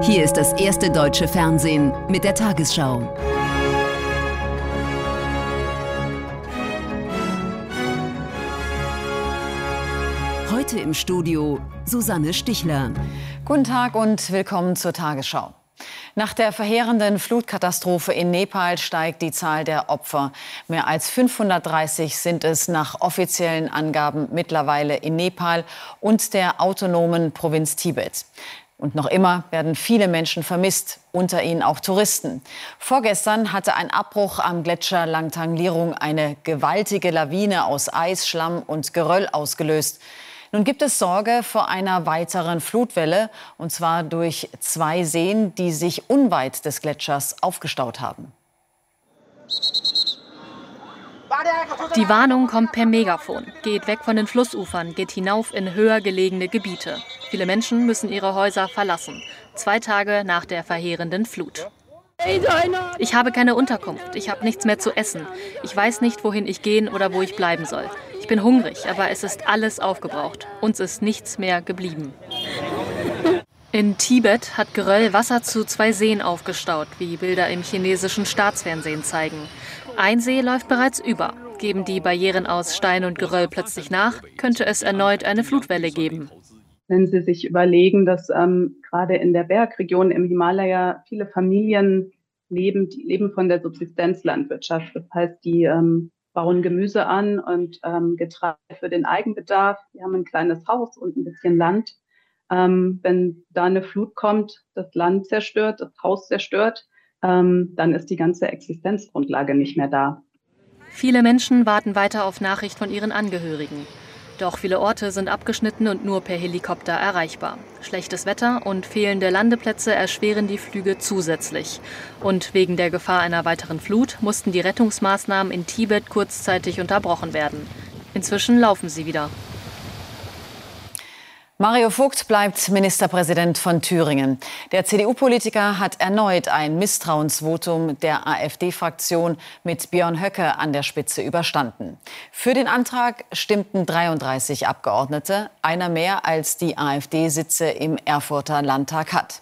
Hier ist das erste deutsche Fernsehen mit der Tagesschau. Heute im Studio Susanne Stichler. Guten Tag und willkommen zur Tagesschau. Nach der verheerenden Flutkatastrophe in Nepal steigt die Zahl der Opfer. Mehr als 530 sind es nach offiziellen Angaben mittlerweile in Nepal und der autonomen Provinz Tibet. Und noch immer werden viele Menschen vermisst, unter ihnen auch Touristen. Vorgestern hatte ein Abbruch am Gletscher Langtang Lirung eine gewaltige Lawine aus Eis, Schlamm und Geröll ausgelöst. Nun gibt es Sorge vor einer weiteren Flutwelle, und zwar durch 2 Seen, die sich unweit des Gletschers aufgestaut haben. Die Warnung kommt per Megafon, geht weg von den Flussufern, geht hinauf in höher gelegene Gebiete. Viele Menschen müssen ihre Häuser verlassen, 2 Tage nach der verheerenden Flut. Ich habe keine Unterkunft, ich habe nichts mehr zu essen. Ich weiß nicht, wohin ich gehen oder wo ich bleiben soll. Ich bin hungrig, aber es ist alles aufgebraucht. Uns ist nichts mehr geblieben. In Tibet hat Geröll Wasser zu 2 Seen aufgestaut, wie Bilder im chinesischen Staatsfernsehen zeigen. Ein See läuft bereits über. Geben die Barrieren aus Stein und Geröll plötzlich nach, könnte es erneut eine Flutwelle geben. Wenn Sie sich überlegen, dass gerade in der Bergregion im Himalaya viele Familien leben von der Subsistenzlandwirtschaft. Das heißt, die bauen Gemüse an und Getreide für den Eigenbedarf. Die haben ein kleines Haus und ein bisschen Land. Wenn da eine Flut kommt, das Land zerstört, das Haus zerstört, dann ist die ganze Existenzgrundlage nicht mehr da. Viele Menschen warten weiter auf Nachricht von ihren Angehörigen. Doch viele Orte sind abgeschnitten und nur per Helikopter erreichbar. Schlechtes Wetter und fehlende Landeplätze erschweren die Flüge zusätzlich. Und wegen der Gefahr einer weiteren Flut mussten die Rettungsmaßnahmen in Tibet kurzzeitig unterbrochen werden. Inzwischen laufen sie wieder. Mario Vogt bleibt Ministerpräsident von Thüringen. Der CDU-Politiker hat erneut ein Misstrauensvotum der AfD-Fraktion mit Björn Höcke an der Spitze überstanden. Für den Antrag stimmten 33 Abgeordnete, einer mehr als die AfD-Sitze im Erfurter Landtag hat.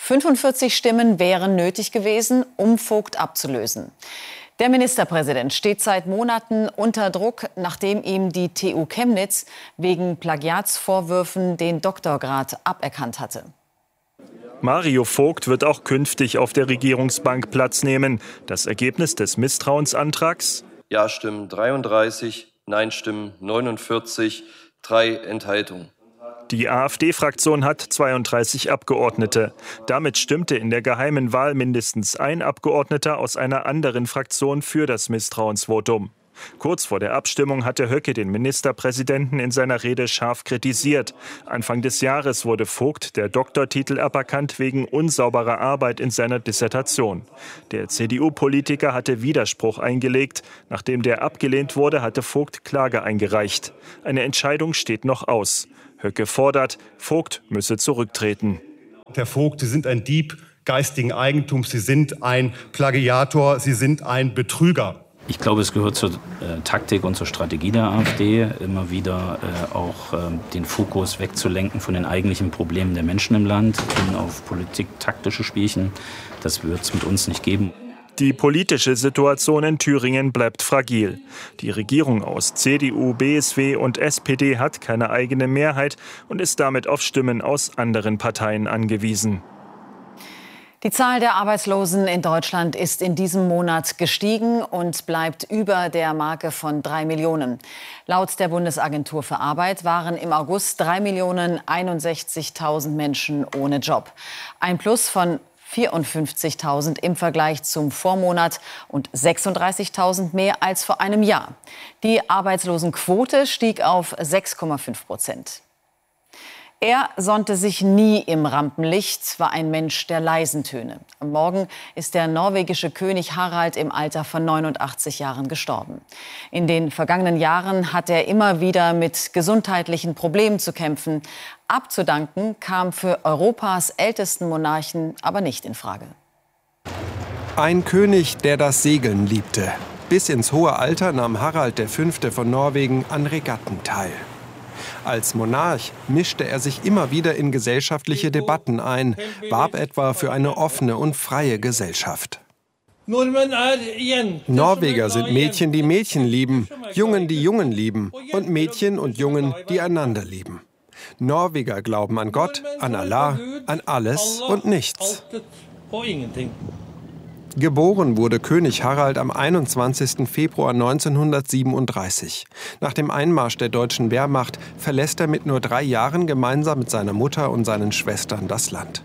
45 Stimmen wären nötig gewesen, um Vogt abzulösen. Der Ministerpräsident steht seit Monaten unter Druck, nachdem ihm die TU Chemnitz wegen Plagiatsvorwürfen den Doktorgrad aberkannt hatte. Mario Vogt wird auch künftig auf der Regierungsbank Platz nehmen. Das Ergebnis des Misstrauensantrags? Ja-Stimmen 33, Nein-Stimmen 49, 3 Enthaltungen. Die AfD-Fraktion hat 32 Abgeordnete. Damit stimmte in der geheimen Wahl mindestens ein Abgeordneter aus einer anderen Fraktion für das Misstrauensvotum. Kurz vor der Abstimmung hatte Höcke den Ministerpräsidenten in seiner Rede scharf kritisiert. Anfang des Jahres wurde Vogt der Doktortitel aberkannt wegen unsauberer Arbeit in seiner Dissertation. Der CDU-Politiker hatte Widerspruch eingelegt. Nachdem der abgelehnt wurde, hatte Vogt Klage eingereicht. Eine Entscheidung steht noch aus. Höcke fordert, Vogt müsse zurücktreten. Herr Vogt, Sie sind ein Dieb geistigen Eigentums, Sie sind ein Plagiator, Sie sind ein Betrüger. Ich glaube, es gehört zur Taktik und zur Strategie der AfD, immer wieder auch den Fokus wegzulenken von den eigentlichen Problemen der Menschen im Land hin auf politiktaktische Spielchen. Das wird es mit uns nicht geben. Die politische Situation in Thüringen bleibt fragil. Die Regierung aus CDU, BSW und SPD hat keine eigene Mehrheit und ist damit auf Stimmen aus anderen Parteien angewiesen. Die Zahl der Arbeitslosen in Deutschland ist in diesem Monat gestiegen und bleibt über der Marke von 3 Millionen. Laut der Bundesagentur für Arbeit waren im August 3.061.000 Menschen ohne Job. Ein Plus von 54.000 im Vergleich zum Vormonat und 36.000 mehr als vor einem Jahr. Die Arbeitslosenquote stieg auf 6,5%. Er sonnte sich nie im Rampenlicht, war ein Mensch der leisen Töne. Am Morgen ist der norwegische König Harald im Alter von 89 Jahren gestorben. In den vergangenen Jahren hat er immer wieder mit gesundheitlichen Problemen zu kämpfen. Abzudanken kam für Europas ältesten Monarchen aber nicht in Frage. Ein König, der das Segeln liebte. Bis ins hohe Alter nahm Harald V. von Norwegen an Regatten teil. Als Monarch mischte er sich immer wieder in gesellschaftliche Debatten ein, warb etwa für eine offene und freie Gesellschaft. Norweger sind Mädchen, die Mädchen lieben, Jungen, die Jungen lieben und Mädchen und Jungen, die einander lieben. Norweger glauben an Gott, an Allah, an alles und nichts. Geboren wurde König Harald am 21. Februar 1937. Nach dem Einmarsch der deutschen Wehrmacht verlässt er mit nur 3 Jahren gemeinsam mit seiner Mutter und seinen Schwestern das Land.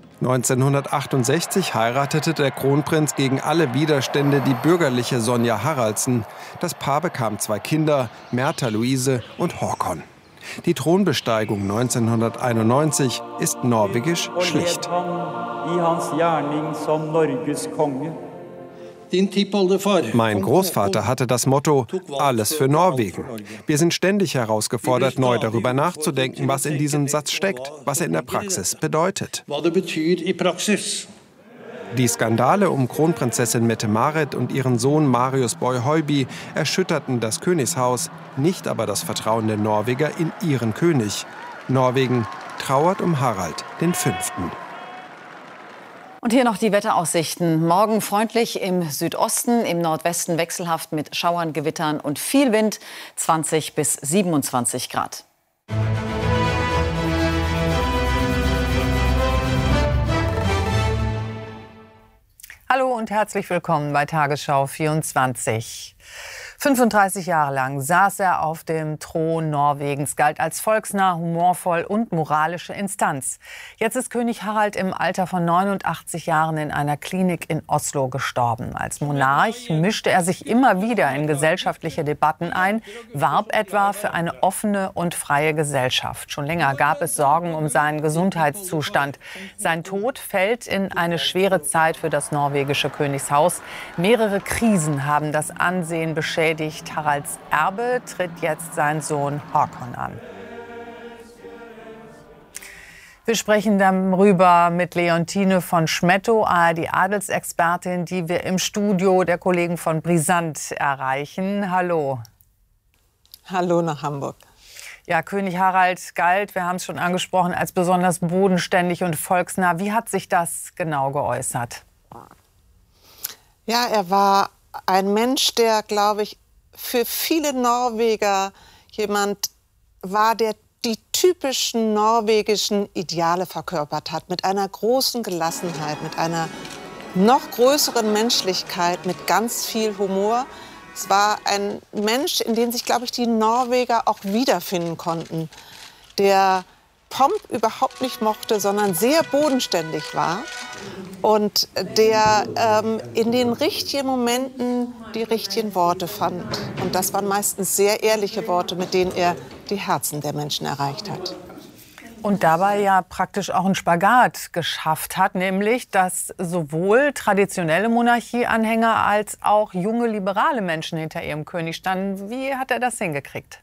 1968 heiratete der Kronprinz gegen alle Widerstände die bürgerliche Sonja Haraldsen. Das Paar bekam 2 Kinder, Märtha Luise und Håkon. Die Thronbesteigung 1991 ist norwegisch schlicht. Mein Großvater hatte das Motto, alles für Norwegen. Wir sind ständig herausgefordert, neu darüber nachzudenken, was in diesem Satz steckt, was er in der Praxis bedeutet. Die Skandale um Kronprinzessin Mette-Marit und ihren Sohn Marius Boy-Høiby erschütterten das Königshaus, nicht aber das Vertrauen der Norweger in ihren König. Norwegen trauert um Harald V. Und hier noch die Wetteraussichten. Morgen freundlich im Südosten, im Nordwesten wechselhaft mit Schauern, Gewittern und viel Wind, 20 bis 27 Grad. Hallo und herzlich willkommen bei Tagesschau 24. 35 Jahre lang saß er auf dem Thron Norwegens, galt als volksnah, humorvoll und moralische Instanz. Jetzt ist König Harald im Alter von 89 Jahren in einer Klinik in Oslo gestorben. Als Monarch mischte er sich immer wieder in gesellschaftliche Debatten ein, warb etwa für eine offene und freie Gesellschaft. Schon länger gab es Sorgen um seinen Gesundheitszustand. Sein Tod fällt in eine schwere Zeit für das norwegische Königshaus. Mehrere Krisen haben das Ansehen beschädigt. Haralds Erbe tritt jetzt sein Sohn Håkon an. Wir sprechen darüber mit Leontine von Schmettow, ARD-Adelsexpertin, die wir im Studio der Kollegen von Brisant erreichen. Hallo. Hallo nach Hamburg. Ja, König Harald galt, wir haben es schon angesprochen, als besonders bodenständig und volksnah. Wie hat sich das genau geäußert? Ja, er war ein Mensch, der, glaube ich, für viele Norweger jemand war, der die typischen norwegischen Ideale verkörpert hat. Mit einer großen Gelassenheit, mit einer noch größeren Menschlichkeit, mit ganz viel Humor. Es war ein Mensch, in dem sich, glaube ich, die Norweger auch wiederfinden konnten. Der Pomp überhaupt nicht mochte, sondern sehr bodenständig war und der in den richtigen Momenten die richtigen Worte fand. Und das waren meistens sehr ehrliche Worte, mit denen er die Herzen der Menschen erreicht hat. Und dabei ja praktisch auch einen Spagat geschafft hat, nämlich dass sowohl traditionelle Monarchieanhänger als auch junge liberale Menschen hinter ihrem König standen. Wie hat er das hingekriegt?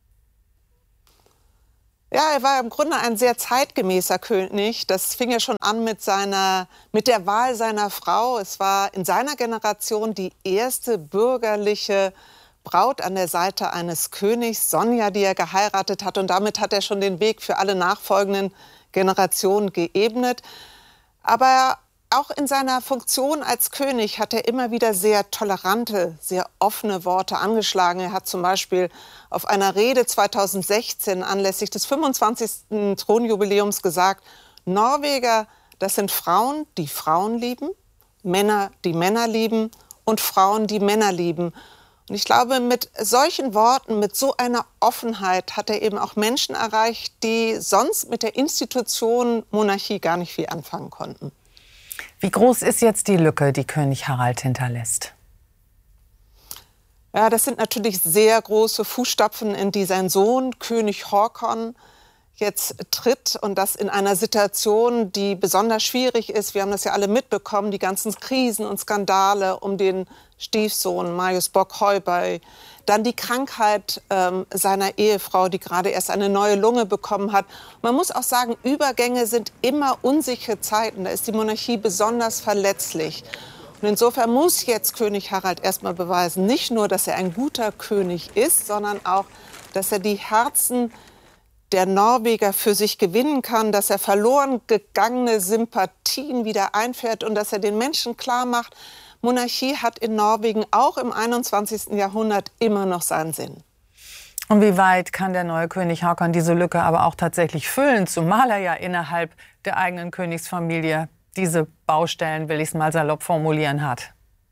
Ja, er war im Grunde ein sehr zeitgemäßer König. Das fing ja schon an mit der Wahl seiner Frau. Es war in seiner Generation die erste bürgerliche Braut an der Seite eines Königs, Sonja, die er geheiratet hat. Und damit hat er schon den Weg für alle nachfolgenden Generationen geebnet. Aber auch in seiner Funktion als König hat er immer wieder sehr tolerante, sehr offene Worte angeschlagen. Er hat zum Beispiel auf einer Rede 2016 anlässlich des 25. Thronjubiläums gesagt, Norweger, das sind Frauen, die Frauen lieben, Männer, die Männer lieben und Frauen, die Männer lieben. Und ich glaube, mit solchen Worten, mit so einer Offenheit hat er eben auch Menschen erreicht, die sonst mit der Institution Monarchie gar nicht viel anfangen konnten. Wie groß ist jetzt die Lücke, die König Harald hinterlässt? Ja, das sind natürlich sehr große Fußstapfen, in die sein Sohn, König Håkon, jetzt tritt. Und das in einer Situation, die besonders schwierig ist. Wir haben das ja alle mitbekommen, die ganzen Krisen und Skandale um den Stiefsohn Marius Bock-Høiby. Dann die Krankheit seiner Ehefrau, die gerade erst eine neue Lunge bekommen hat. Man muss auch sagen, Übergänge sind immer unsichere Zeiten. Da ist die Monarchie besonders verletzlich. Und insofern muss jetzt König Harald erstmal beweisen, nicht nur, dass er ein guter König ist, sondern auch, dass er die Herzen der Norweger für sich gewinnen kann, dass er verloren gegangene Sympathien wieder einfährt und dass er den Menschen klar macht, Monarchie hat in Norwegen auch im 21. Jahrhundert immer noch seinen Sinn. Und wie weit kann der neue König Haakon diese Lücke aber auch tatsächlich füllen, zumal er ja innerhalb der eigenen Königsfamilie diese Baustellen, will ich es mal salopp formulieren, hat?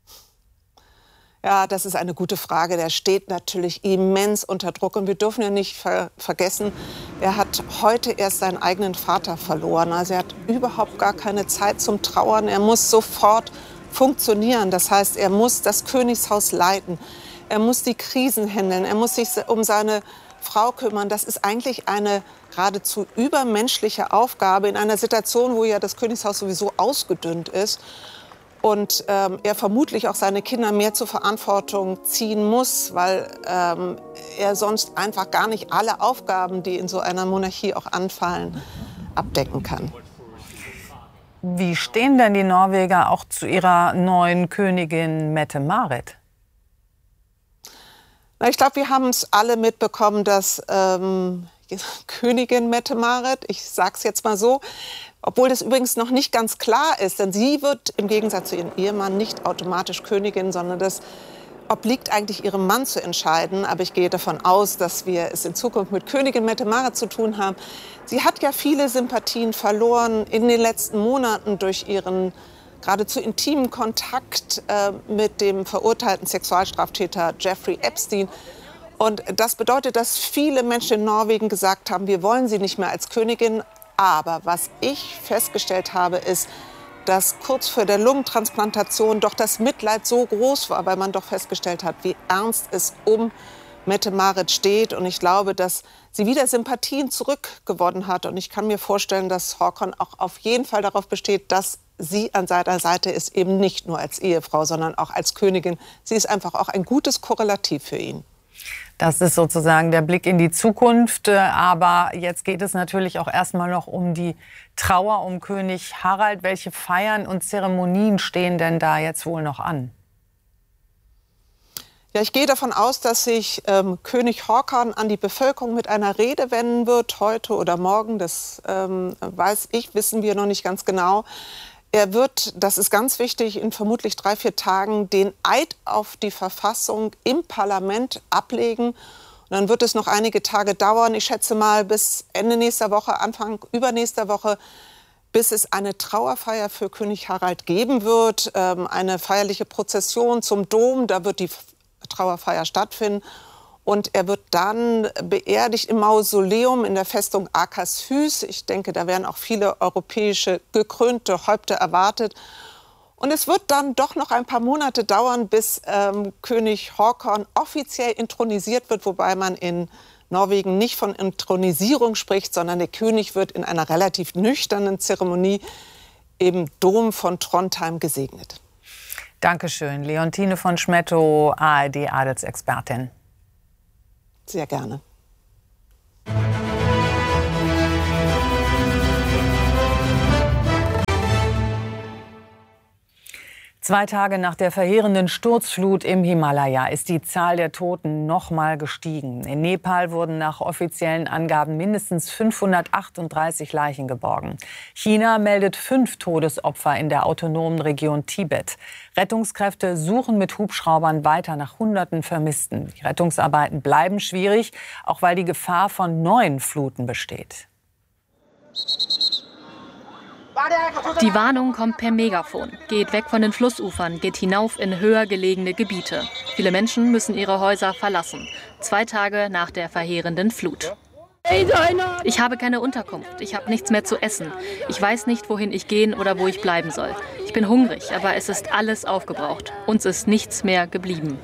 Ja, das ist eine gute Frage. Der steht natürlich immens unter Druck. Und wir dürfen ja nicht vergessen, er hat heute erst seinen eigenen Vater verloren. Also er hat überhaupt gar keine Zeit zum Trauern. Er muss sofort funktionieren. Das heißt, er muss das Königshaus leiten. Er muss die Krisen handeln. Er muss sich um seine Frau kümmern. Das ist eigentlich eine geradezu übermenschliche Aufgabe in einer Situation, wo ja das Königshaus sowieso ausgedünnt ist. Und er vermutlich auch seine Kinder mehr zur Verantwortung ziehen muss, weil er sonst einfach gar nicht alle Aufgaben, die in so einer Monarchie auch anfallen, abdecken kann. Wie stehen denn die Norweger auch zu ihrer neuen Königin Mette-Marit? Na, ich glaube, wir haben es alle mitbekommen, dass Königin Mette-Marit, ich sage es jetzt mal so, obwohl das übrigens noch nicht ganz klar ist, denn sie wird im Gegensatz zu ihrem Ehemann nicht automatisch Königin, sondern das obliegt eigentlich ihrem Mann zu entscheiden. Aber ich gehe davon aus, dass wir es in Zukunft mit Königin Mette-Marit zu tun haben. Sie hat ja viele Sympathien verloren in den letzten Monaten durch ihren geradezu intimen Kontakt mit dem verurteilten Sexualstraftäter Jeffrey Epstein. Und das bedeutet, dass viele Menschen in Norwegen gesagt haben, wir wollen sie nicht mehr als Königin. Aber was ich festgestellt habe, ist, dass kurz vor der Lungentransplantation doch das Mitleid so groß war, weil man doch festgestellt hat, wie ernst es um Mette-Marit steht. Und ich glaube, dass sie wieder Sympathien zurückgewonnen hat. Und ich kann mir vorstellen, dass Haakon auch auf jeden Fall darauf besteht, dass sie an seiner Seite ist, eben nicht nur als Ehefrau, sondern auch als Königin. Sie ist einfach auch ein gutes Korrelativ für ihn. Das ist sozusagen der Blick in die Zukunft. Aber jetzt geht es natürlich auch erstmal noch um die Trauer um König Harald. Welche Feiern und Zeremonien stehen denn da jetzt wohl noch an? Ja, ich gehe davon aus, dass sich König Haakon an die Bevölkerung mit einer Rede wenden wird, heute oder morgen. Das wissen wir noch nicht ganz genau. Er wird, das ist ganz wichtig, in vermutlich 3-4 Tagen den Eid auf die Verfassung im Parlament ablegen. Und dann wird es noch einige Tage dauern, ich schätze mal bis Ende nächster Woche, Anfang übernächster Woche, bis es eine Trauerfeier für König Harald geben wird. Eine feierliche Prozession zum Dom, da wird die Trauerfeier stattfinden. Und er wird dann beerdigt im Mausoleum in der Festung Akershus. Ich denke, da werden auch viele europäische gekrönte Häupter erwartet. Und es wird dann doch noch ein paar Monate dauern, bis König Haakon offiziell intronisiert wird, wobei man in Norwegen nicht von Intronisierung spricht, sondern der König wird in einer relativ nüchternen Zeremonie im Dom von Trondheim gesegnet. Dankeschön, Leontine von Schmettow, ARD-Adelsexpertin. Sehr gerne. 2 Tage nach der verheerenden Sturzflut im Himalaya ist die Zahl der Toten noch mal gestiegen. In Nepal wurden nach offiziellen Angaben mindestens 538 Leichen geborgen. China meldet 5 Todesopfer in der autonomen Region Tibet. Rettungskräfte suchen mit Hubschraubern weiter nach Hunderten Vermissten. Die Rettungsarbeiten bleiben schwierig, auch weil die Gefahr von neuen Fluten besteht. Die Warnung kommt per Megafon. Geht weg von den Flussufern, geht hinauf in höher gelegene Gebiete. Viele Menschen müssen ihre Häuser verlassen. 2 Tage nach der verheerenden Flut. Ich habe keine Unterkunft, ich habe nichts mehr zu essen. Ich weiß nicht, wohin ich gehen oder wo ich bleiben soll. Ich bin hungrig, aber es ist alles aufgebraucht. Uns ist nichts mehr geblieben.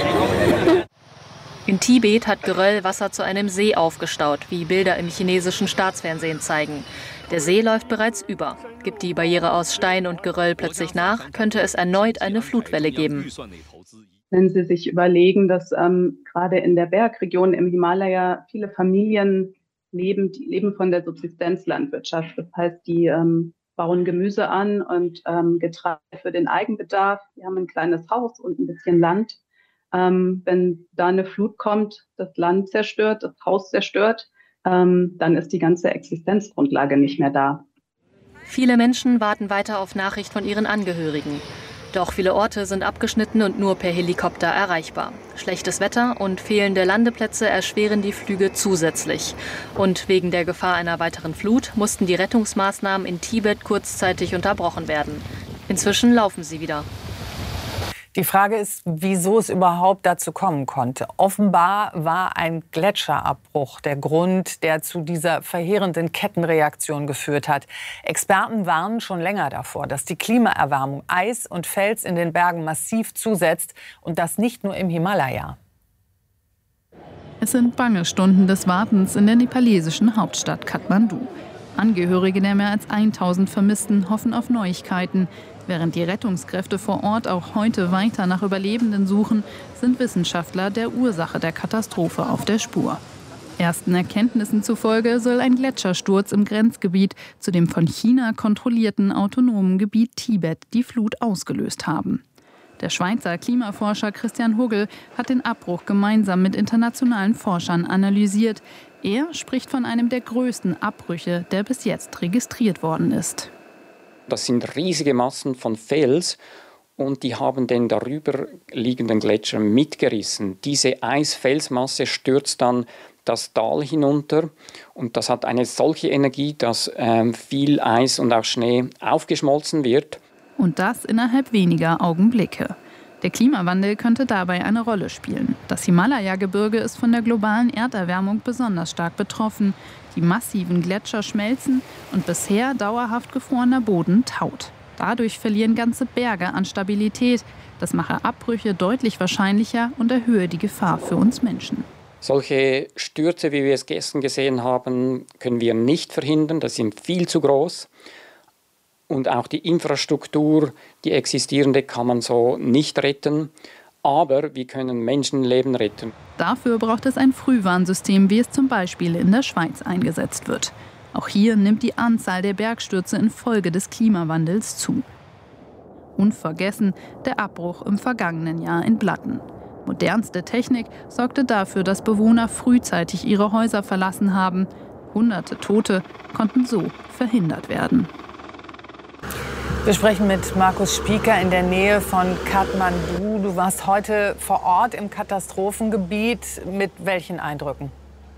In Tibet hat Geröll Wasser zu einem See aufgestaut, wie Bilder im chinesischen Staatsfernsehen zeigen. Der See läuft bereits über. Gibt die Barriere aus Stein und Geröll plötzlich nach, könnte es erneut eine Flutwelle geben. Wenn Sie sich überlegen, dass gerade in der Bergregion im Himalaya viele Familien leben, die leben von der Subsistenzlandwirtschaft. Das heißt, die bauen Gemüse an und Getreide für den Eigenbedarf. Die haben ein kleines Haus und ein bisschen Land. Wenn da eine Flut kommt, das Land zerstört, das Haus zerstört, dann ist die ganze Existenzgrundlage nicht mehr da. Viele Menschen warten weiter auf Nachricht von ihren Angehörigen. Doch viele Orte sind abgeschnitten und nur per Helikopter erreichbar. Schlechtes Wetter und fehlende Landeplätze erschweren die Flüge zusätzlich. Und wegen der Gefahr einer weiteren Flut mussten die Rettungsmaßnahmen in Tibet kurzzeitig unterbrochen werden. Inzwischen laufen sie wieder. Die Frage ist, wieso es überhaupt dazu kommen konnte. Offenbar war ein Gletscherabbruch der Grund, der zu dieser verheerenden Kettenreaktion geführt hat. Experten warnen schon länger davor, dass die Klimaerwärmung Eis und Fels in den Bergen massiv zusetzt und das nicht nur im Himalaya. Es sind bange Stunden des Wartens in der nepalesischen Hauptstadt Kathmandu. Angehörige der mehr als 1000 Vermissten hoffen auf Neuigkeiten. Während die Rettungskräfte vor Ort auch heute weiter nach Überlebenden suchen, sind Wissenschaftler der Ursache der Katastrophe auf der Spur. Ersten Erkenntnissen zufolge soll ein Gletschersturz im Grenzgebiet zu dem von China kontrollierten autonomen Gebiet Tibet die Flut ausgelöst haben. Der Schweizer Klimaforscher Christian Huggel hat den Abbruch gemeinsam mit internationalen Forschern analysiert. Er spricht von einem der größten Abbrüche, der bis jetzt registriert worden ist. Das sind riesige Massen von Fels und die haben den darüber liegenden Gletscher mitgerissen. Diese Eis-Felsmasse stürzt dann das Tal hinunter und das hat eine solche Energie, dass viel Eis und auch Schnee aufgeschmolzen wird. Und das innerhalb weniger Augenblicke. Der Klimawandel könnte dabei eine Rolle spielen. Das Himalaya-Gebirge ist von der globalen Erderwärmung besonders stark betroffen. Die massiven Gletscher schmelzen und bisher dauerhaft gefrorener Boden taut. Dadurch verlieren ganze Berge an Stabilität. Das mache Abbrüche deutlich wahrscheinlicher und erhöhe die Gefahr für uns Menschen. Solche Stürze, wie wir es gestern gesehen haben, können wir nicht verhindern. Das sind viel zu groß. Und auch die Infrastruktur, die existierende, kann man so nicht retten. Aber wir können Menschenleben retten. Dafür braucht es ein Frühwarnsystem, wie es zum Beispiel in der Schweiz eingesetzt wird. Auch hier nimmt die Anzahl der Bergstürze infolge des Klimawandels zu. Unvergessen der Abbruch im vergangenen Jahr in Blatten. Modernste Technik sorgte dafür, dass Bewohner frühzeitig ihre Häuser verlassen haben. Hunderte Tote konnten so verhindert werden. Wir sprechen mit Markus Spieker in der Nähe von Kathmandu. Du warst heute vor Ort im Katastrophengebiet. Mit welchen Eindrücken?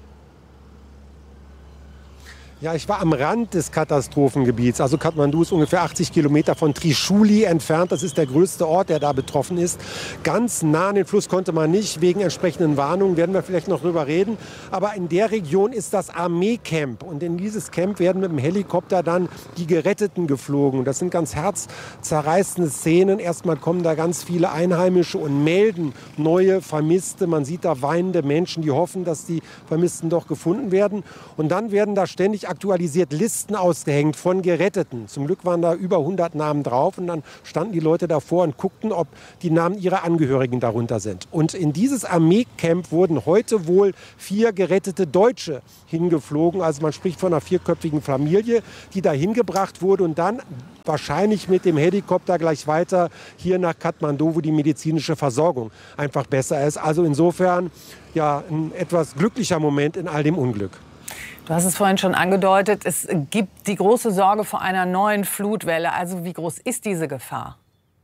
Ja, ich war am Rand des Katastrophengebiets. Also Kathmandu ist ungefähr 80 Kilometer von Trishuli entfernt. Das ist der größte Ort, der da betroffen ist. Ganz nah an den Fluss konnte man nicht, wegen entsprechenden Warnungen, werden wir vielleicht noch drüber reden. Aber in der Region ist das Armeecamp. Und in dieses Camp werden mit dem Helikopter dann die Geretteten geflogen. Das sind ganz herzzerreißende Szenen. Erstmal kommen da ganz viele Einheimische und melden neue Vermisste. Man sieht da weinende Menschen, die hoffen, dass die Vermissten doch gefunden werden. Und dann werden da ständig aktualisiert Listen ausgehängt von Geretteten. Zum Glück waren da über 100 Namen drauf und dann standen die Leute davor und guckten, ob die Namen ihrer Angehörigen darunter sind. Und in dieses Armeecamp wurden heute wohl 4 gerettete Deutsche hingeflogen. Also man spricht von einer 4-köpfigen Familie, die da hingebracht wurde und dann wahrscheinlich mit dem Helikopter gleich weiter hier nach Kathmandu, wo die medizinische Versorgung einfach besser ist. Also insofern ja ein etwas glücklicher Moment in all dem Unglück. Du hast es vorhin schon angedeutet, es gibt die große Sorge vor einer neuen Flutwelle. Also wie groß ist diese Gefahr?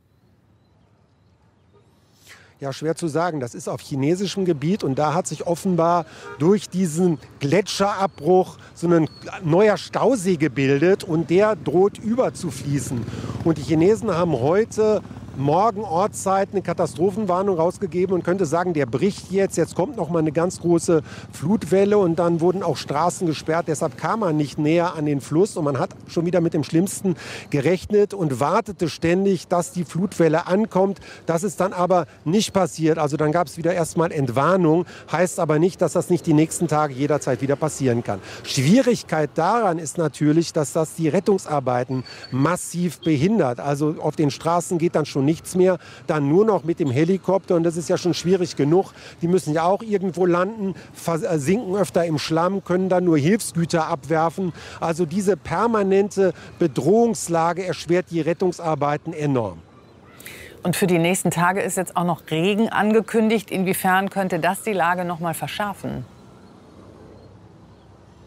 Ja, schwer zu sagen. Das ist auf chinesischem Gebiet und da hat sich offenbar durch diesen Gletscherabbruch so ein neuer Stausee gebildet und der droht überzufließen. Und die Chinesen haben heute morgen Ortszeit eine Katastrophenwarnung rausgegeben und könnte sagen, der bricht jetzt. Jetzt kommt noch mal eine ganz große Flutwelle und dann wurden auch Straßen gesperrt. Deshalb kam man nicht näher an den Fluss und man hat schon wieder mit dem Schlimmsten gerechnet und wartete ständig, dass die Flutwelle ankommt. Das ist dann aber nicht passiert. Also dann gab es wieder erstmal Entwarnung. Heißt aber nicht, dass das nicht die nächsten Tage jederzeit wieder passieren kann. Schwierigkeit daran ist natürlich, dass das die Rettungsarbeiten massiv behindert. Also auf den Straßen geht dann schon nichts mehr, dann nur noch mit dem Helikopter und das ist ja schon schwierig genug. Die müssen ja auch irgendwo landen, versinken öfter im Schlamm, können dann nur Hilfsgüter abwerfen. Also diese permanente Bedrohungslage erschwert die Rettungsarbeiten enorm. Und für die nächsten Tage ist jetzt auch noch Regen angekündigt. Inwiefern könnte das die Lage noch mal verschärfen?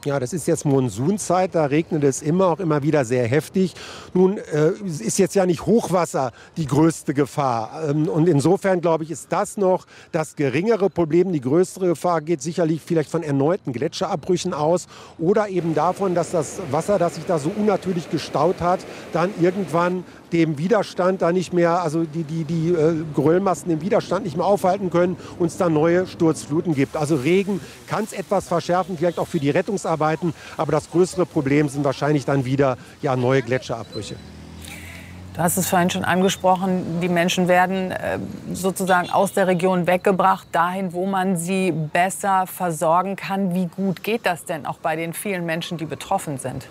Ja, das ist jetzt Monsunzeit, da regnet es auch immer wieder sehr heftig. Nun ist jetzt ja nicht Hochwasser die größte Gefahr. Und insofern, glaube ich, ist das noch das geringere Problem. Die größere Gefahr geht sicherlich vielleicht von erneuten Gletscherabbrüchen aus oder eben davon, dass das Wasser, das sich da so unnatürlich gestaut hat, dann irgendwann dem Widerstand da nicht mehr, also die Geröllmassen den Widerstand nicht mehr aufhalten können und es dann neue Sturzfluten gibt. Also Regen kann es etwas verschärfen, vielleicht auch für die Rettungsarbeiten, aber das größere Problem sind wahrscheinlich dann wieder neue Gletscherabbrüche. Du hast es vorhin schon angesprochen, die Menschen werden sozusagen aus der Region weggebracht, dahin, wo man sie besser versorgen kann. Wie gut geht das denn auch bei den vielen Menschen, die betroffen sind?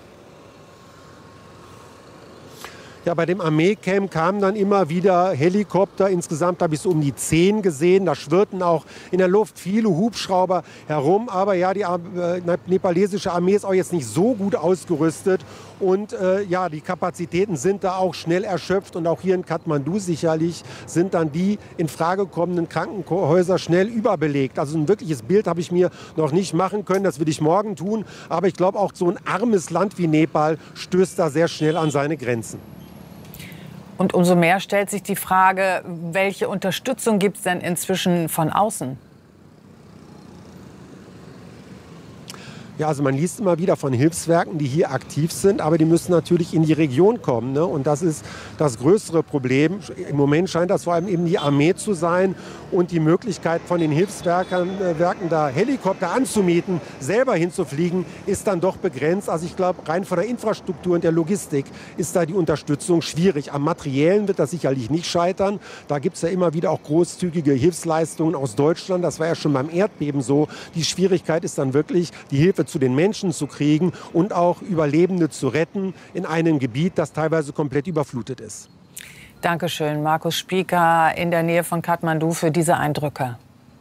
Ja, bei dem Armeecamp kamen dann immer wieder Helikopter. Insgesamt habe ich so um die 10 gesehen. Da schwirrten auch in der Luft viele Hubschrauber herum. Aber ja, die nepalesische Armee ist auch jetzt nicht so gut ausgerüstet. Und die Kapazitäten sind da auch schnell erschöpft. Und auch hier in Kathmandu sicherlich sind dann die in Frage kommenden Krankenhäuser schnell überbelegt. Also ein wirkliches Bild habe ich mir noch nicht machen können. Das will ich morgen tun. Aber ich glaube, auch so ein armes Land wie Nepal stößt da sehr schnell an seine Grenzen. Und umso mehr stellt sich die Frage, welche Unterstützung gibt es denn inzwischen von außen? Ja, also man liest immer wieder von Hilfswerken, die hier aktiv sind, aber die müssen natürlich in die Region kommen, ne? Und das ist das größere Problem. Im Moment scheint das vor allem eben die Armee zu sein und die Möglichkeit von den Hilfswerken da Helikopter anzumieten, selber hinzufliegen, ist dann doch begrenzt. Also ich glaube, rein von der Infrastruktur und der Logistik ist da die Unterstützung schwierig. Am Materiellen wird das sicherlich nicht scheitern. Da gibt es ja immer wieder auch großzügige Hilfsleistungen aus Deutschland. Das war ja schon beim Erdbeben so. Die Schwierigkeit ist dann wirklich, die Hilfe zu den Menschen zu kriegen und auch Überlebende zu retten in einem Gebiet, das teilweise komplett überflutet ist. Dankeschön, Markus Spieker in der Nähe von Kathmandu für diese Eindrücke.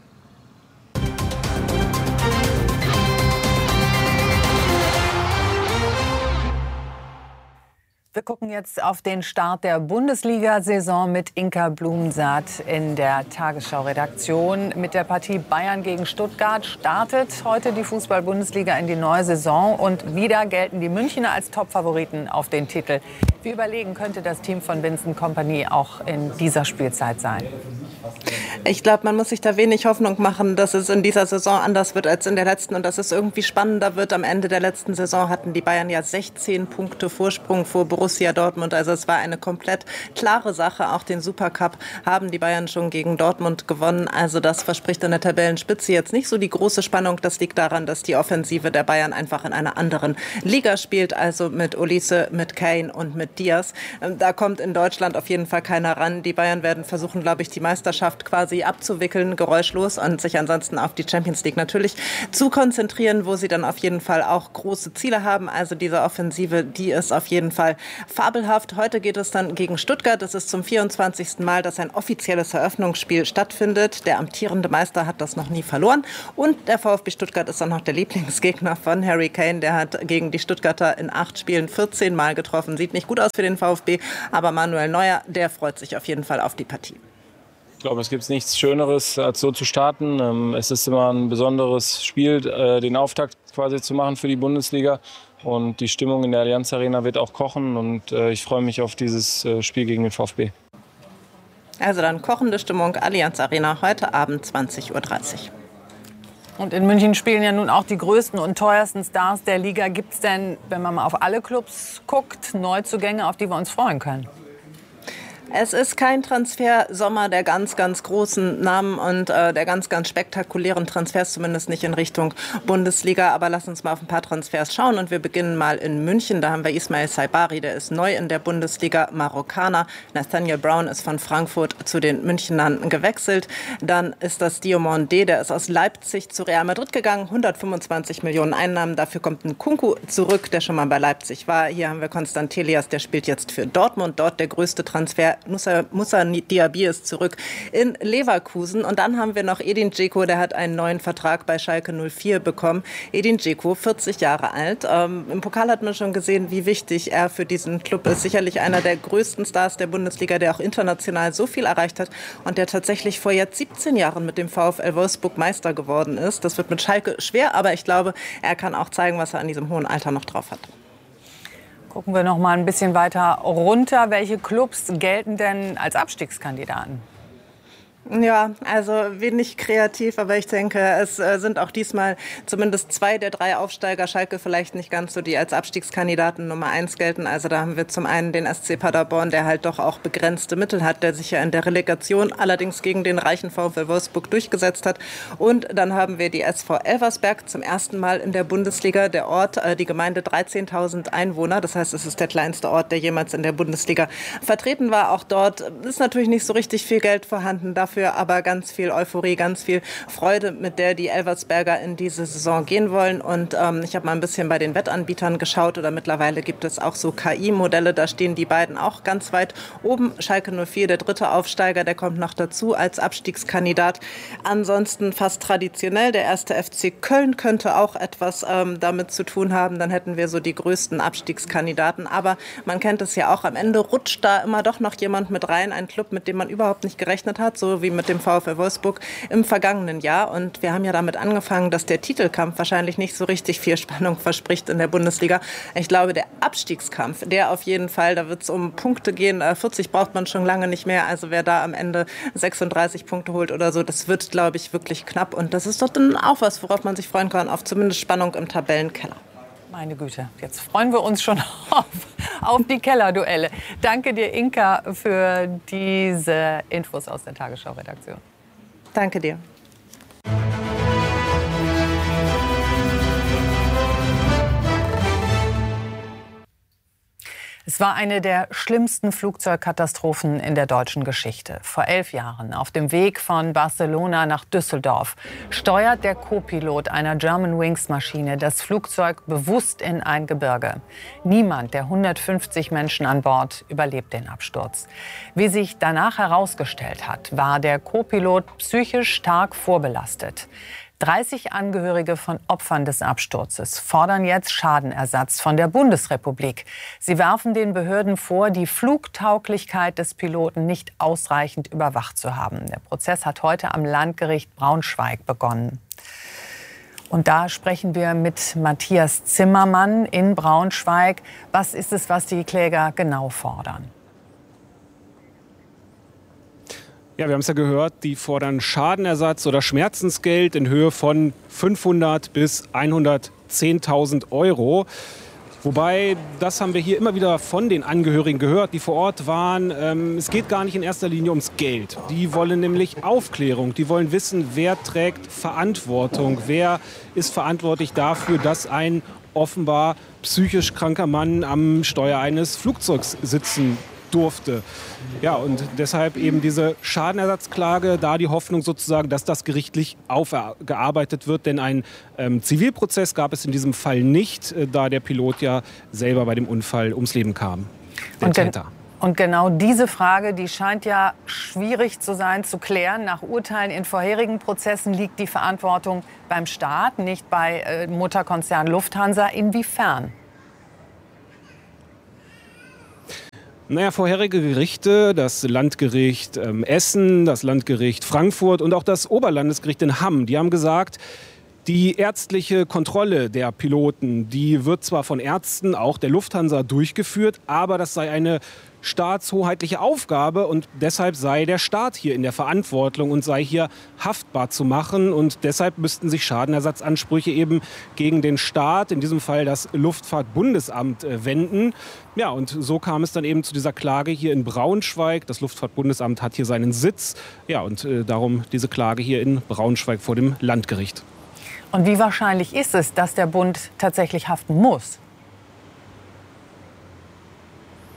Wir gucken jetzt auf den Start der Bundesliga-Saison mit Inka Blumensaat in der Tagesschau-Redaktion. Mit der Partie Bayern gegen Stuttgart startet heute die Fußball-Bundesliga in die neue Saison. Und wieder gelten die Münchner als Top-Favoriten auf den Titel. Wie überlegen könnte das Team von Vincent Kompany auch in dieser Spielzeit sein? Ich glaube, man muss sich da wenig Hoffnung machen, dass es in dieser Saison anders wird als in der letzten und dass es irgendwie spannender wird. Am Ende der letzten Saison hatten die Bayern ja 16 Punkte Vorsprung vor Borussia Dortmund. Also es war eine komplett klare Sache. Auch den Supercup haben die Bayern schon gegen Dortmund gewonnen. Also das verspricht in der Tabellenspitze jetzt nicht so die große Spannung. Das liegt daran, dass die Offensive der Bayern einfach in einer anderen Liga spielt. Also mit Olise, mit Kane und mit Diaz. Da kommt in Deutschland auf jeden Fall keiner ran. Die Bayern werden versuchen, glaube ich, die Meisterschaft quasi abzuwickeln, geräuschlos, und sich ansonsten auf die Champions League natürlich zu konzentrieren, wo sie dann auf jeden Fall auch große Ziele haben. Also diese Offensive, die ist auf jeden Fall fabelhaft. Heute geht es dann gegen Stuttgart. Das ist zum 24. Mal, dass ein offizielles Eröffnungsspiel stattfindet. Der amtierende Meister hat das noch nie verloren. Und der VfB Stuttgart ist dann noch der Lieblingsgegner von Harry Kane. Der hat gegen die Stuttgarter in 8 Spielen 14 Mal getroffen. Sieht nicht gut aus für den VfB, aber Manuel Neuer, der freut sich auf jeden Fall auf die Partie. Ich glaube, es gibt nichts Schöneres, als so zu starten. Es ist immer ein besonderes Spiel, den Auftakt quasi zu machen für die Bundesliga. Und die Stimmung in der Allianz Arena wird auch kochen. Und ich freue mich auf dieses Spiel gegen den VfB. Also dann kochende Stimmung, Allianz Arena, heute Abend 20:30 Uhr. Und in München spielen ja nun auch die größten und teuersten Stars der Liga. Gibt es denn, wenn man mal auf alle Clubs guckt, Neuzugänge, auf die wir uns freuen können? Es ist kein Transfersommer der ganz, ganz großen Namen und der ganz, ganz spektakulären Transfers, zumindest nicht in Richtung Bundesliga. Aber lass uns mal auf ein paar Transfers schauen. Und wir beginnen mal in München. Da haben wir Ismail Saibari, der ist neu in der Bundesliga, Marokkaner. Nathaniel Brown ist von Frankfurt zu den Münchnern gewechselt. Dann ist das Diomande, der ist aus Leipzig zu Real Madrid gegangen. 125 Millionen Einnahmen. Dafür kommt ein Kunku zurück, der schon mal bei Leipzig war. Hier haben wir Konstant Telias, der spielt jetzt für Dortmund. Dort der größte Transfer Moussa Diaby ist zurück in Leverkusen. Und dann haben wir noch Edin Dzeko, der hat einen neuen Vertrag bei Schalke 04 bekommen. Edin Dzeko, 40 Jahre alt. Im Pokal hat man schon gesehen, wie wichtig er für diesen Club ist. Sicherlich einer der größten Stars der Bundesliga, der auch international so viel erreicht hat und der tatsächlich vor jetzt 17 Jahren mit dem VfL Wolfsburg Meister geworden ist. Das wird mit Schalke schwer, aber ich glaube, er kann auch zeigen, was er an diesem hohen Alter noch drauf hat. Gucken wir noch mal ein bisschen weiter runter. Welche Clubs gelten denn als Abstiegskandidaten? Ja, also wenig kreativ, aber ich denke, es sind auch diesmal zumindest 2 der 3 Aufsteiger, Schalke vielleicht nicht ganz so, die als Abstiegskandidaten Nummer 1 gelten. Also da haben wir zum einen den SC Paderborn, der halt doch auch begrenzte Mittel hat, der sich ja in der Relegation allerdings gegen den reichen VfL Wolfsburg durchgesetzt hat. Und dann haben wir die SV Elversberg, zum ersten Mal in der Bundesliga, der Ort, die Gemeinde 13.000 Einwohner. Das heißt, es ist der kleinste Ort, der jemals in der Bundesliga vertreten war. Auch dort ist natürlich nicht so richtig viel Geld vorhanden, dafür aber ganz viel Euphorie, ganz viel Freude, mit der die Elversberger in diese Saison gehen wollen. Und ich habe mal ein bisschen bei den Wettanbietern geschaut oder mittlerweile gibt es auch so KI-Modelle, da stehen die beiden auch ganz weit oben. Schalke 04, der 3. Aufsteiger, der kommt noch dazu als Abstiegskandidat. Ansonsten fast traditionell, der 1. FC Köln könnte auch etwas damit zu tun haben. Dann hätten wir so die größten Abstiegskandidaten. Aber man kennt es ja auch, am Ende rutscht da immer doch noch jemand mit rein, ein Club, mit dem man überhaupt nicht gerechnet hat, so wie mit dem VfL Wolfsburg im vergangenen Jahr. Und wir haben ja damit angefangen, dass der Titelkampf wahrscheinlich nicht so richtig viel Spannung verspricht in der Bundesliga. Ich glaube, der Abstiegskampf, der auf jeden Fall, da wird es um Punkte gehen. 40 braucht man schon lange nicht mehr. Also wer da am Ende 36 Punkte holt oder so, das wird, glaube ich, wirklich knapp. Und das ist doch dann auch was, worauf man sich freuen kann, auf zumindest Spannung im Tabellenkeller. Meine Güte, jetzt freuen wir uns schon auf die Kellerduelle. Danke dir, Inka, für diese Infos aus der Tagesschau-Redaktion. Danke dir. Es war eine der schlimmsten Flugzeugkatastrophen in der deutschen Geschichte. Vor 11 Jahren, auf dem Weg von Barcelona nach Düsseldorf, steuert der Co-Pilot einer Germanwings-Maschine das Flugzeug bewusst in ein Gebirge. Niemand der 150 Menschen an Bord überlebt den Absturz. Wie sich danach herausgestellt hat, war der Co-Pilot psychisch stark vorbelastet. 30 Angehörige von Opfern des Absturzes fordern jetzt Schadenersatz von der Bundesrepublik. Sie werfen den Behörden vor, die Flugtauglichkeit des Piloten nicht ausreichend überwacht zu haben. Der Prozess hat heute am Landgericht Braunschweig begonnen. Und da sprechen wir mit Matthias Zimmermann in Braunschweig. Was ist es, was die Kläger genau fordern? Ja, wir haben es ja gehört, die fordern Schadenersatz oder Schmerzensgeld in Höhe von 500 bis 110.000 Euro. Wobei, das haben wir hier immer wieder von den Angehörigen gehört, die vor Ort waren. Es geht gar nicht in erster Linie ums Geld. Die wollen nämlich Aufklärung. Die wollen wissen, wer trägt Verantwortung. Wer ist verantwortlich dafür, dass ein offenbar psychisch kranker Mann am Steuer eines Flugzeugs sitzen durfte. Ja, und deshalb eben diese Schadenersatzklage, da die Hoffnung sozusagen, dass das gerichtlich aufgearbeitet wird. Denn ein Zivilprozess gab es in diesem Fall nicht, da der Pilot ja selber bei dem Unfall ums Leben kam. Der Täter. Und genau diese Frage, die scheint ja schwierig zu sein, zu klären. Nach Urteilen in vorherigen Prozessen liegt die Verantwortung beim Staat, nicht bei Mutterkonzern Lufthansa. Inwiefern? Naja, vorherige Gerichte, das Landgericht Essen, das Landgericht Frankfurt und auch das Oberlandesgericht in Hamm, die haben gesagt, die ärztliche Kontrolle der Piloten, die wird zwar von Ärzten, auch der Lufthansa, durchgeführt, aber das sei eine staatshoheitliche Aufgabe und deshalb sei der Staat hier in der Verantwortung und sei hier haftbar zu machen und deshalb müssten sich Schadenersatzansprüche eben gegen den Staat, in diesem Fall das Luftfahrtbundesamt, wenden. Ja, und so kam es dann eben zu dieser Klage hier in Braunschweig. Das Luftfahrtbundesamt hat hier seinen Sitz. Ja, und darum diese Klage hier in Braunschweig vor dem Landgericht. Und wie wahrscheinlich ist es, dass der Bund tatsächlich haften muss?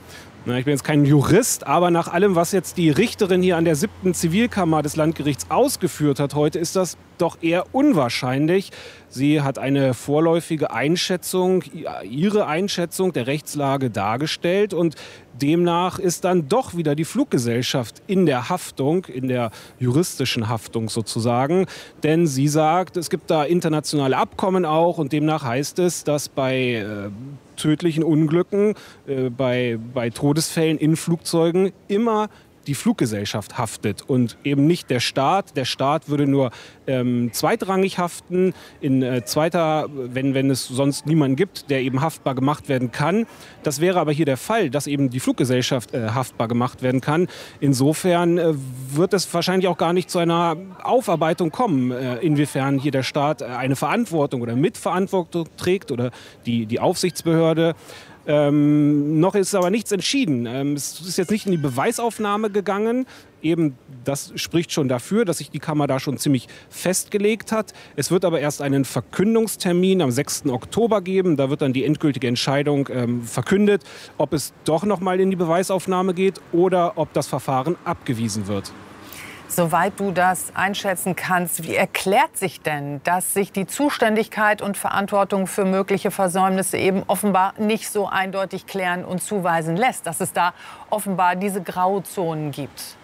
Ich bin jetzt kein Jurist, aber nach allem, was jetzt die Richterin hier an der 7. Zivilkammer des Landgerichts ausgeführt hat heute, ist das doch eher unwahrscheinlich. Sie hat eine vorläufige Einschätzung, ihre Einschätzung der Rechtslage dargestellt und demnach ist dann doch wieder die Fluggesellschaft in der Haftung, in der juristischen Haftung sozusagen. Denn sie sagt, es gibt da internationale Abkommen auch und demnach heißt es, dass bei tödlichen Unglücken, bei Todesfällen in Flugzeugen immer die Fluggesellschaft haftet und eben nicht der Staat. Der Staat würde nur zweitrangig haften, wenn es sonst niemanden gibt, der eben haftbar gemacht werden kann. Das wäre aber hier der Fall, dass eben die Fluggesellschaft haftbar gemacht werden kann. Insofern wird es wahrscheinlich auch gar nicht zu einer Aufarbeitung kommen, inwiefern hier der Staat eine Verantwortung oder Mitverantwortung trägt oder die Aufsichtsbehörde. Noch ist aber nichts entschieden. Es ist jetzt nicht in die Beweisaufnahme gegangen. Eben, das spricht schon dafür, dass sich die Kammer da schon ziemlich festgelegt hat. Es wird aber erst einen Verkündungstermin am 6. Oktober geben. Da wird dann die endgültige Entscheidung verkündet, ob es doch noch mal in die Beweisaufnahme geht oder ob das Verfahren abgewiesen wird. Soweit du das einschätzen kannst, wie erklärt sich denn, dass sich die Zuständigkeit und Verantwortung für mögliche Versäumnisse eben offenbar nicht so eindeutig klären und zuweisen lässt, dass es da offenbar diese Grauzonen gibt?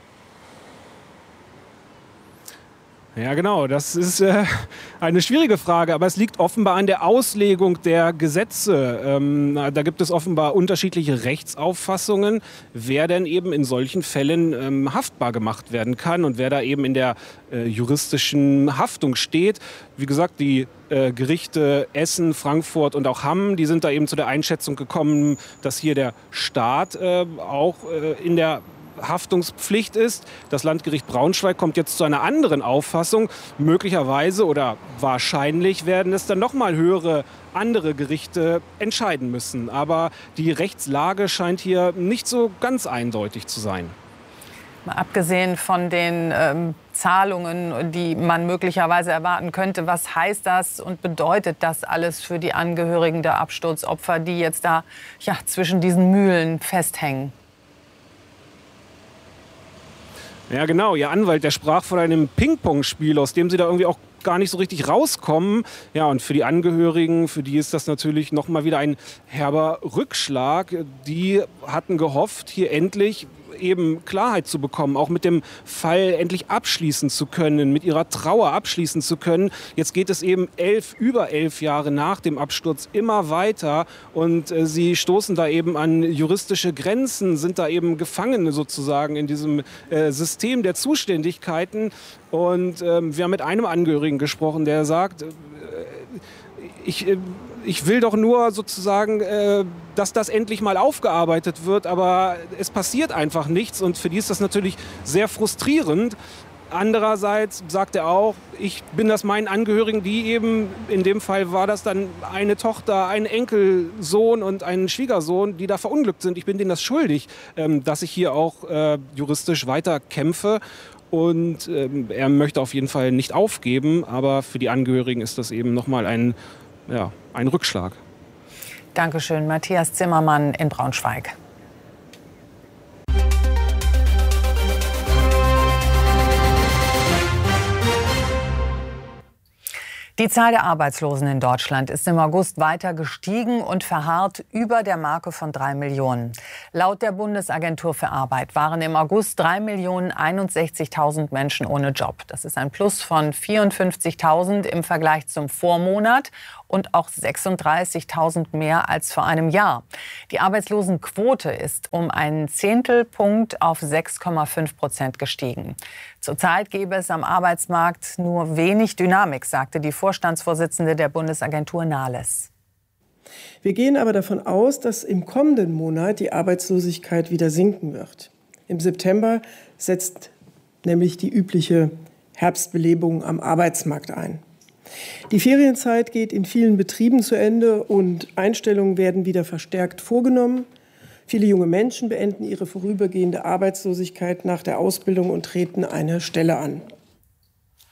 Ja, genau. Das ist eine schwierige Frage, aber es liegt offenbar an der Auslegung der Gesetze. Da gibt es offenbar unterschiedliche Rechtsauffassungen, wer denn eben in solchen Fällen haftbar gemacht werden kann und wer da eben in der juristischen Haftung steht. Wie gesagt, die Gerichte Essen, Frankfurt und auch Hamm, die sind da eben zu der Einschätzung gekommen, dass hier der Staat auch in der Haftungspflicht ist. Das Landgericht Braunschweig kommt jetzt zu einer anderen Auffassung. Möglicherweise oder wahrscheinlich werden es dann noch mal höhere andere Gerichte entscheiden müssen. Aber die Rechtslage scheint hier nicht so ganz eindeutig zu sein. Mal abgesehen von den Zahlungen, die man möglicherweise erwarten könnte, was heißt das und bedeutet das alles für die Angehörigen der Absturzopfer, die jetzt da zwischen diesen Mühlen festhängen? Ja, genau. Ihr Anwalt, der sprach von einem Ping-Pong-Spiel, aus dem sie da irgendwie auch gar nicht so richtig rauskommen. Ja, und für die Angehörigen, für die ist das natürlich noch mal wieder ein herber Rückschlag. Die hatten gehofft, hier endlich eben Klarheit zu bekommen, auch mit dem Fall endlich abschließen zu können, mit ihrer Trauer abschließen zu können. Jetzt geht es eben über 11 Jahre nach dem Absturz immer weiter und sie stoßen da eben an juristische Grenzen, sind da eben Gefangene sozusagen in diesem System der Zuständigkeiten. Und wir haben mit einem Angehörigen gesprochen, der sagt, ich will doch nur sozusagen, dass das endlich mal aufgearbeitet wird, aber es passiert einfach nichts und für die ist das natürlich sehr frustrierend. Andererseits sagt er auch, ich bin das meinen Angehörigen, die eben, in dem Fall war das dann eine Tochter, ein Enkelsohn und ein Schwiegersohn, die da verunglückt sind. Ich bin denen das schuldig, dass ich hier auch juristisch weiter kämpfe. Und er möchte auf jeden Fall nicht aufgeben, aber für die Angehörigen ist das eben nochmal ein Rückschlag. Dankeschön, Matthias Zimmermann in Braunschweig. Die Zahl der Arbeitslosen in Deutschland ist im August weiter gestiegen und verharrt über der Marke von 3 Millionen. Laut der Bundesagentur für Arbeit waren im August 3.061.000 Menschen ohne Job. Das ist ein Plus von 54.000 im Vergleich zum Vormonat und auch 36.000 mehr als vor einem Jahr. Die Arbeitslosenquote ist um einen Zehntelpunkt auf 6,5% gestiegen. Zurzeit gäbe es am Arbeitsmarkt nur wenig Dynamik, sagte die Vorstandsvorsitzende der Bundesagentur Nahles. Wir gehen aber davon aus, dass im kommenden Monat die Arbeitslosigkeit wieder sinken wird. Im September setzt nämlich die übliche Herbstbelebung am Arbeitsmarkt ein. Die Ferienzeit geht in vielen Betrieben zu Ende und Einstellungen werden wieder verstärkt vorgenommen. Viele junge Menschen beenden ihre vorübergehende Arbeitslosigkeit nach der Ausbildung und treten eine Stelle an.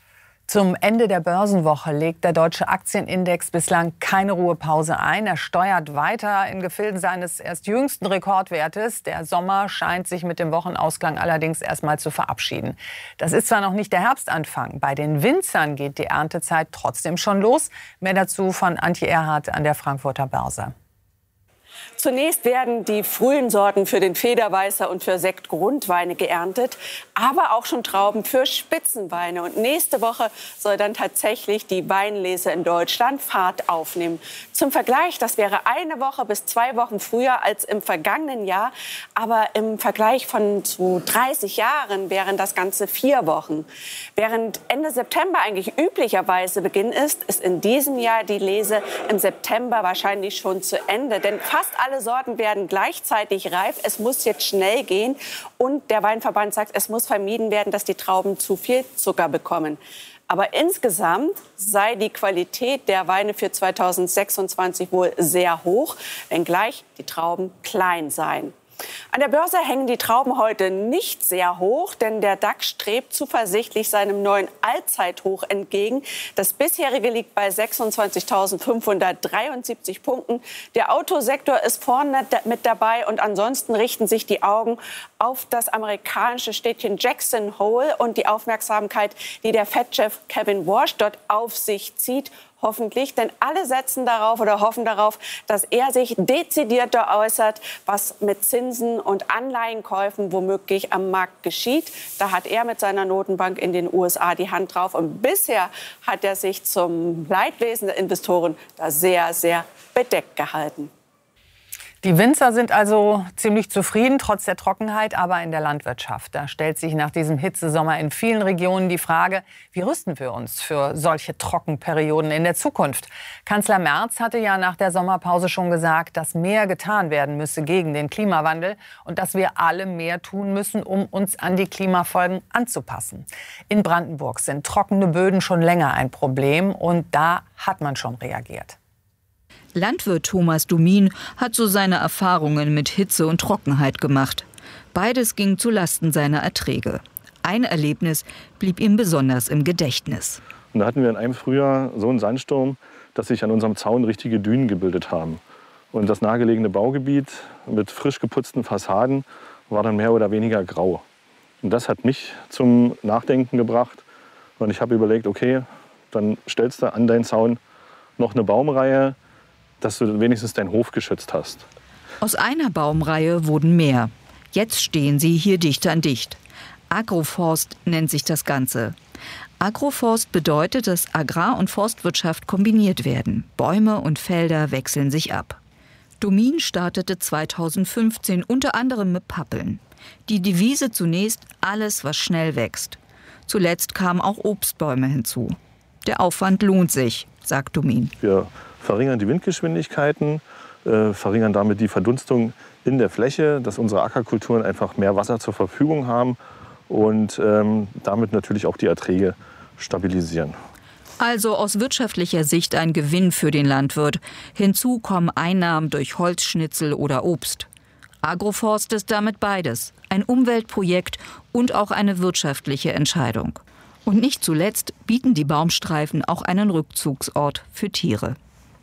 Zum Ende der Börsenwoche legt der deutsche Aktienindex bislang keine Ruhepause ein. Er steuert weiter in Gefilden seines erst jüngsten Rekordwertes. Der Sommer scheint sich mit dem Wochenausklang allerdings erstmal zu verabschieden. Das ist zwar noch nicht der Herbstanfang. Bei den Winzern geht die Erntezeit trotzdem schon los. Mehr dazu von Antje Erhardt an der Frankfurter Börse. Zunächst werden die frühen Sorten für den Federweißer und für Sektgrundweine geerntet, aber auch schon Trauben für Spitzenweine. Und nächste Woche soll dann tatsächlich die Weinlese in Deutschland Fahrt aufnehmen. Zum Vergleich, das wäre 1 Woche bis 2 Wochen früher als im vergangenen Jahr. Aber im Vergleich von zu 30 Jahren wären das Ganze 4 Wochen. Während Ende September eigentlich üblicherweise Beginn ist, ist in diesem Jahr die Lese im September wahrscheinlich schon zu Ende. Denn fast alle Sorten werden gleichzeitig reif. Es muss jetzt schnell gehen. Und der Weinverband sagt, es muss vermieden werden, dass die Trauben zu viel Zucker bekommen. Aber insgesamt sei die Qualität der Weine für 2026 wohl sehr hoch, wenngleich die Trauben klein seien. An der Börse hängen die Trauben heute nicht sehr hoch, denn der DAX strebt zuversichtlich seinem neuen Allzeithoch entgegen. Das bisherige liegt bei 26.573 Punkten. Der Autosektor ist vorne mit dabei und ansonsten richten sich die Augen auf das amerikanische Städtchen Jackson Hole und die Aufmerksamkeit, die der Fed-Chef Kevin Warsh dort auf sich zieht. Hoffentlich, denn alle setzen darauf oder hoffen darauf, dass er sich dezidierter äußert, was mit Zinsen und Anleihenkäufen womöglich am Markt geschieht. Da hat er mit seiner Notenbank in den USA die Hand drauf. Und bisher hat er sich zum Leidwesen der Investoren da sehr, sehr bedeckt gehalten. Die Winzer sind also ziemlich zufrieden, trotz der Trockenheit, aber in der Landwirtschaft. Da stellt sich nach diesem Hitzesommer in vielen Regionen die Frage, wie rüsten wir uns für solche Trockenperioden in der Zukunft? Kanzler Merz hatte ja nach der Sommerpause schon gesagt, dass mehr getan werden müsse gegen den Klimawandel und dass wir alle mehr tun müssen, um uns an die Klimafolgen anzupassen. In Brandenburg sind trockene Böden schon länger ein Problem und da hat man schon reagiert. Landwirt Thomas Dumin hat so seine Erfahrungen mit Hitze und Trockenheit gemacht. Beides ging zu Lasten seiner Erträge. Ein Erlebnis blieb ihm besonders im Gedächtnis. Und da hatten wir in einem Frühjahr so einen Sandsturm, dass sich an unserem Zaun richtige Dünen gebildet haben. Und das nahegelegene Baugebiet mit frisch geputzten Fassaden war dann mehr oder weniger grau. Und das hat mich zum Nachdenken gebracht. Und ich habe überlegt, okay, dann stellst du an deinen Zaun noch eine Baumreihe, dass du wenigstens deinen Hof geschützt hast. Aus einer Baumreihe wurden mehr. Jetzt stehen sie hier dicht an dicht. Agroforst nennt sich das Ganze. Agroforst bedeutet, dass Agrar- und Forstwirtschaft kombiniert werden. Bäume und Felder wechseln sich ab. Dumin startete 2015 unter anderem mit Pappeln. Die Devise zunächst alles, was schnell wächst. Zuletzt kamen auch Obstbäume hinzu. Der Aufwand lohnt sich, sagt Dumin. Wir verringern die Windgeschwindigkeiten, verringern damit die Verdunstung in der Fläche, dass unsere Ackerkulturen einfach mehr Wasser zur Verfügung haben und damit natürlich auch die Erträge stabilisieren. Also aus wirtschaftlicher Sicht ein Gewinn für den Landwirt. Hinzu kommen Einnahmen durch Holzschnitzel oder Obst. Agroforst ist damit beides. Ein Umweltprojekt und auch eine wirtschaftliche Entscheidung. Und nicht zuletzt bieten die Baumstreifen auch einen Rückzugsort für Tiere.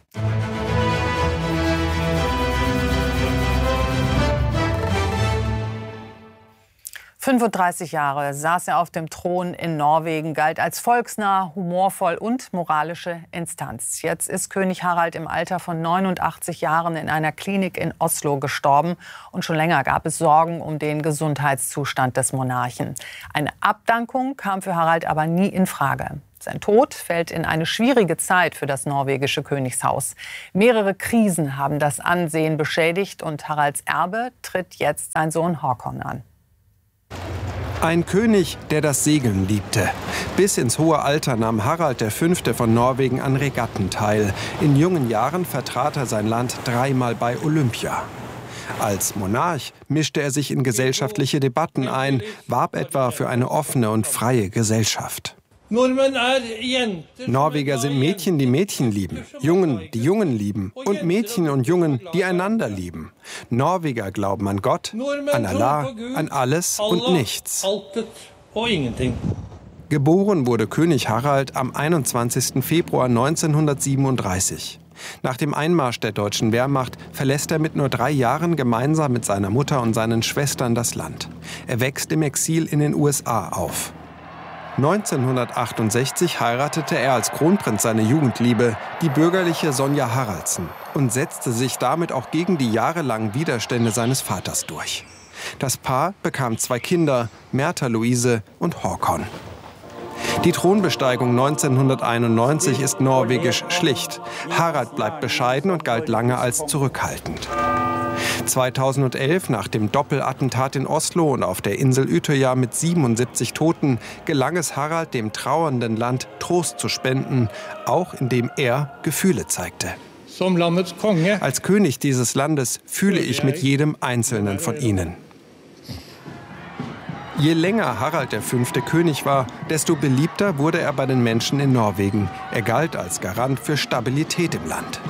35 Jahre saß er auf dem Thron in Norwegen, galt als volksnah, humorvoll und moralische Instanz. Jetzt ist König Harald im Alter von 89 Jahren in einer Klinik in Oslo gestorben. Und schon länger gab es Sorgen um den Gesundheitszustand des Monarchen. Eine Abdankung kam für Harald aber nie in Frage. Sein Tod fällt in eine schwierige Zeit für das norwegische Königshaus. Mehrere Krisen haben das Ansehen beschädigt und Haralds Erbe tritt jetzt sein Sohn Håkon an. Ein König, der das Segeln liebte. Bis ins hohe Alter nahm Harald V. von Norwegen an Regatten teil. In jungen Jahren vertrat er sein Land 3-mal bei Olympia. Als Monarch mischte er sich in gesellschaftliche Debatten ein, warb etwa für eine offene und freie Gesellschaft. Norweger sind Mädchen, die Mädchen lieben, Jungen, die Jungen lieben und Mädchen und Jungen, die einander lieben. Norweger glauben an Gott, an Allah, an alles und nichts. Geboren wurde König Harald am 21. Februar 1937. Nach dem Einmarsch der deutschen Wehrmacht verlässt er mit nur 3 Jahren gemeinsam mit seiner Mutter und seinen Schwestern das Land. Er wächst im Exil in den USA auf. 1968 heiratete er als Kronprinz seine Jugendliebe, die bürgerliche Sonja Haraldsen, und setzte sich damit auch gegen die jahrelangen Widerstände seines Vaters durch. Das Paar bekam 2 Kinder, Märtha Louise und Håkon. Die Thronbesteigung 1991 ist norwegisch schlicht. Harald bleibt bescheiden und galt lange als zurückhaltend. 2011, nach dem Doppelattentat in Oslo und auf der Insel Utøya mit 77 Toten, gelang es Harald, dem trauernden Land Trost zu spenden, auch indem er Gefühle zeigte. Als König dieses Landes fühle ich mit jedem Einzelnen von ihnen. Je länger Harald V. König war, desto beliebter wurde er bei den Menschen in Norwegen. Er galt als Garant für Stabilität im Land.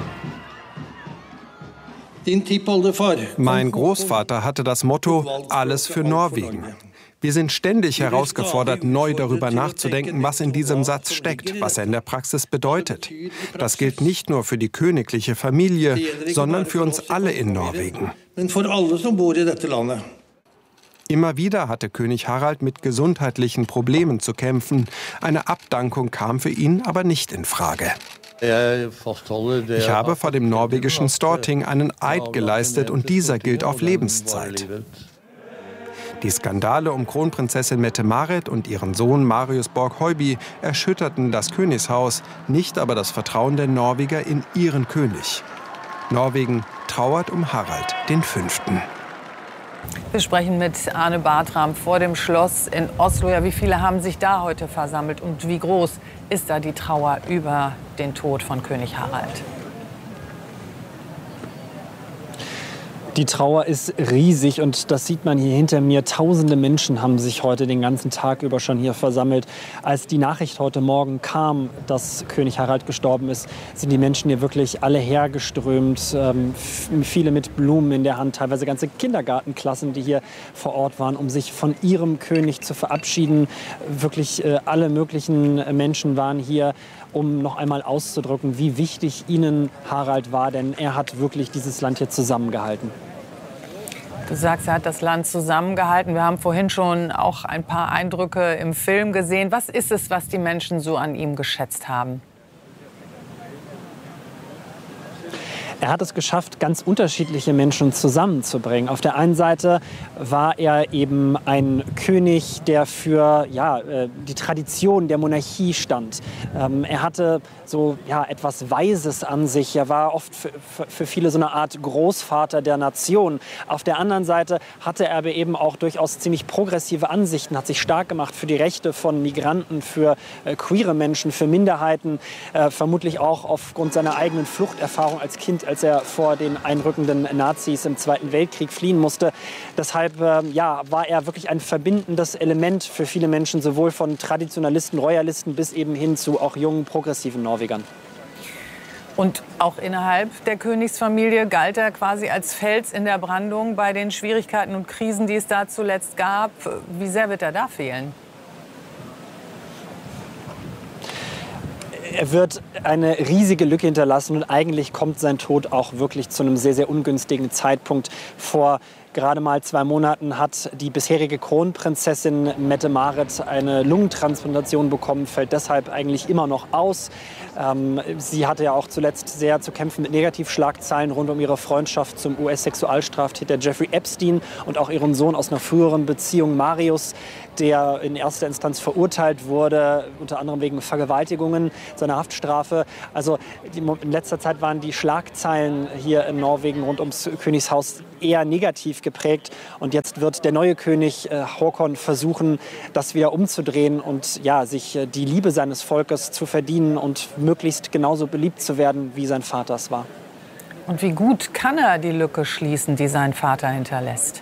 Mein Großvater hatte das Motto, alles für Norwegen. Wir sind ständig herausgefordert, neu darüber nachzudenken, was in diesem Satz steckt, was er in der Praxis bedeutet. Das gilt nicht nur für die königliche Familie, sondern für uns alle in Norwegen. Immer wieder hatte König Harald mit gesundheitlichen Problemen zu kämpfen. Eine Abdankung kam für ihn aber nicht in Frage. Ich habe vor dem norwegischen Storting einen Eid geleistet und dieser gilt auf Lebenszeit. Die Skandale um Kronprinzessin Mette-Marit und ihren Sohn Marius Borg-Høiby erschütterten das Königshaus, nicht aber das Vertrauen der Norweger in ihren König. Norwegen trauert um Harald V. Wir sprechen mit Arne Bartram vor dem Schloss in Oslo. Ja, wie viele haben sich da heute versammelt und wie groß ist da die Trauer über den Tod von König Harald? Die Trauer ist riesig und das sieht man hier hinter mir. Tausende Menschen haben sich heute den ganzen Tag über schon hier versammelt. Als die Nachricht heute Morgen kam, dass König Harald gestorben ist, sind die Menschen hier wirklich alle hergeströmt. Viele mit Blumen in der Hand, teilweise ganze Kindergartenklassen, die hier vor Ort waren, um sich von ihrem König zu verabschieden. Wirklich alle möglichen Menschen waren hier, um noch einmal auszudrücken, wie wichtig ihnen Harald war, denn er hat wirklich dieses Land hier zusammengehalten. Du sagst, er hat das Land zusammengehalten. Wir haben vorhin schon auch ein paar Eindrücke im Film gesehen. Was ist es, was die Menschen so an ihm geschätzt haben? Er hat es geschafft, ganz unterschiedliche Menschen zusammenzubringen. Auf der einen Seite war er eben ein König, der für die Tradition der Monarchie stand. Er hatte so etwas Weises an sich. Er war oft für viele so eine Art Großvater der Nation. Auf der anderen Seite hatte er aber eben auch durchaus ziemlich progressive Ansichten, hat sich stark gemacht für die Rechte von Migranten, für queere Menschen, für Minderheiten, vermutlich auch aufgrund seiner eigenen Fluchterfahrung als Kind, als er vor den einrückenden Nazis im Zweiten Weltkrieg fliehen musste. Deshalb war er wirklich ein verbindendes Element für viele Menschen, sowohl von Traditionalisten, Royalisten bis eben hin zu auch jungen, progressiven Norwegern. Und auch innerhalb der Königsfamilie galt er quasi als Fels in der Brandung bei den Schwierigkeiten und Krisen, die es da zuletzt gab. Wie sehr wird er da fehlen? Er wird eine riesige Lücke hinterlassen und eigentlich kommt sein Tod auch wirklich zu einem sehr, sehr ungünstigen Zeitpunkt. Vor gerade mal 2 Monaten hat die bisherige Kronprinzessin Mette-Marit eine Lungentransplantation bekommen, fällt deshalb eigentlich immer noch aus. Sie hatte ja auch zuletzt sehr zu kämpfen mit Negativschlagzeilen rund um ihre Freundschaft zum US-Sexualstraftäter Jeffrey Epstein und auch ihren Sohn aus einer früheren Beziehung Marius, der in erster Instanz verurteilt wurde, unter anderem wegen Vergewaltigungen, seiner Haftstrafe. Also in letzter Zeit waren die Schlagzeilen hier in Norwegen rund ums Königshaus eher negativ geprägt. Und jetzt wird der neue König Håkon versuchen, das wieder umzudrehen und sich die Liebe seines Volkes zu verdienen und möglichst genauso beliebt zu werden, wie sein Vater es war. Und wie gut kann er die Lücke schließen, die sein Vater hinterlässt?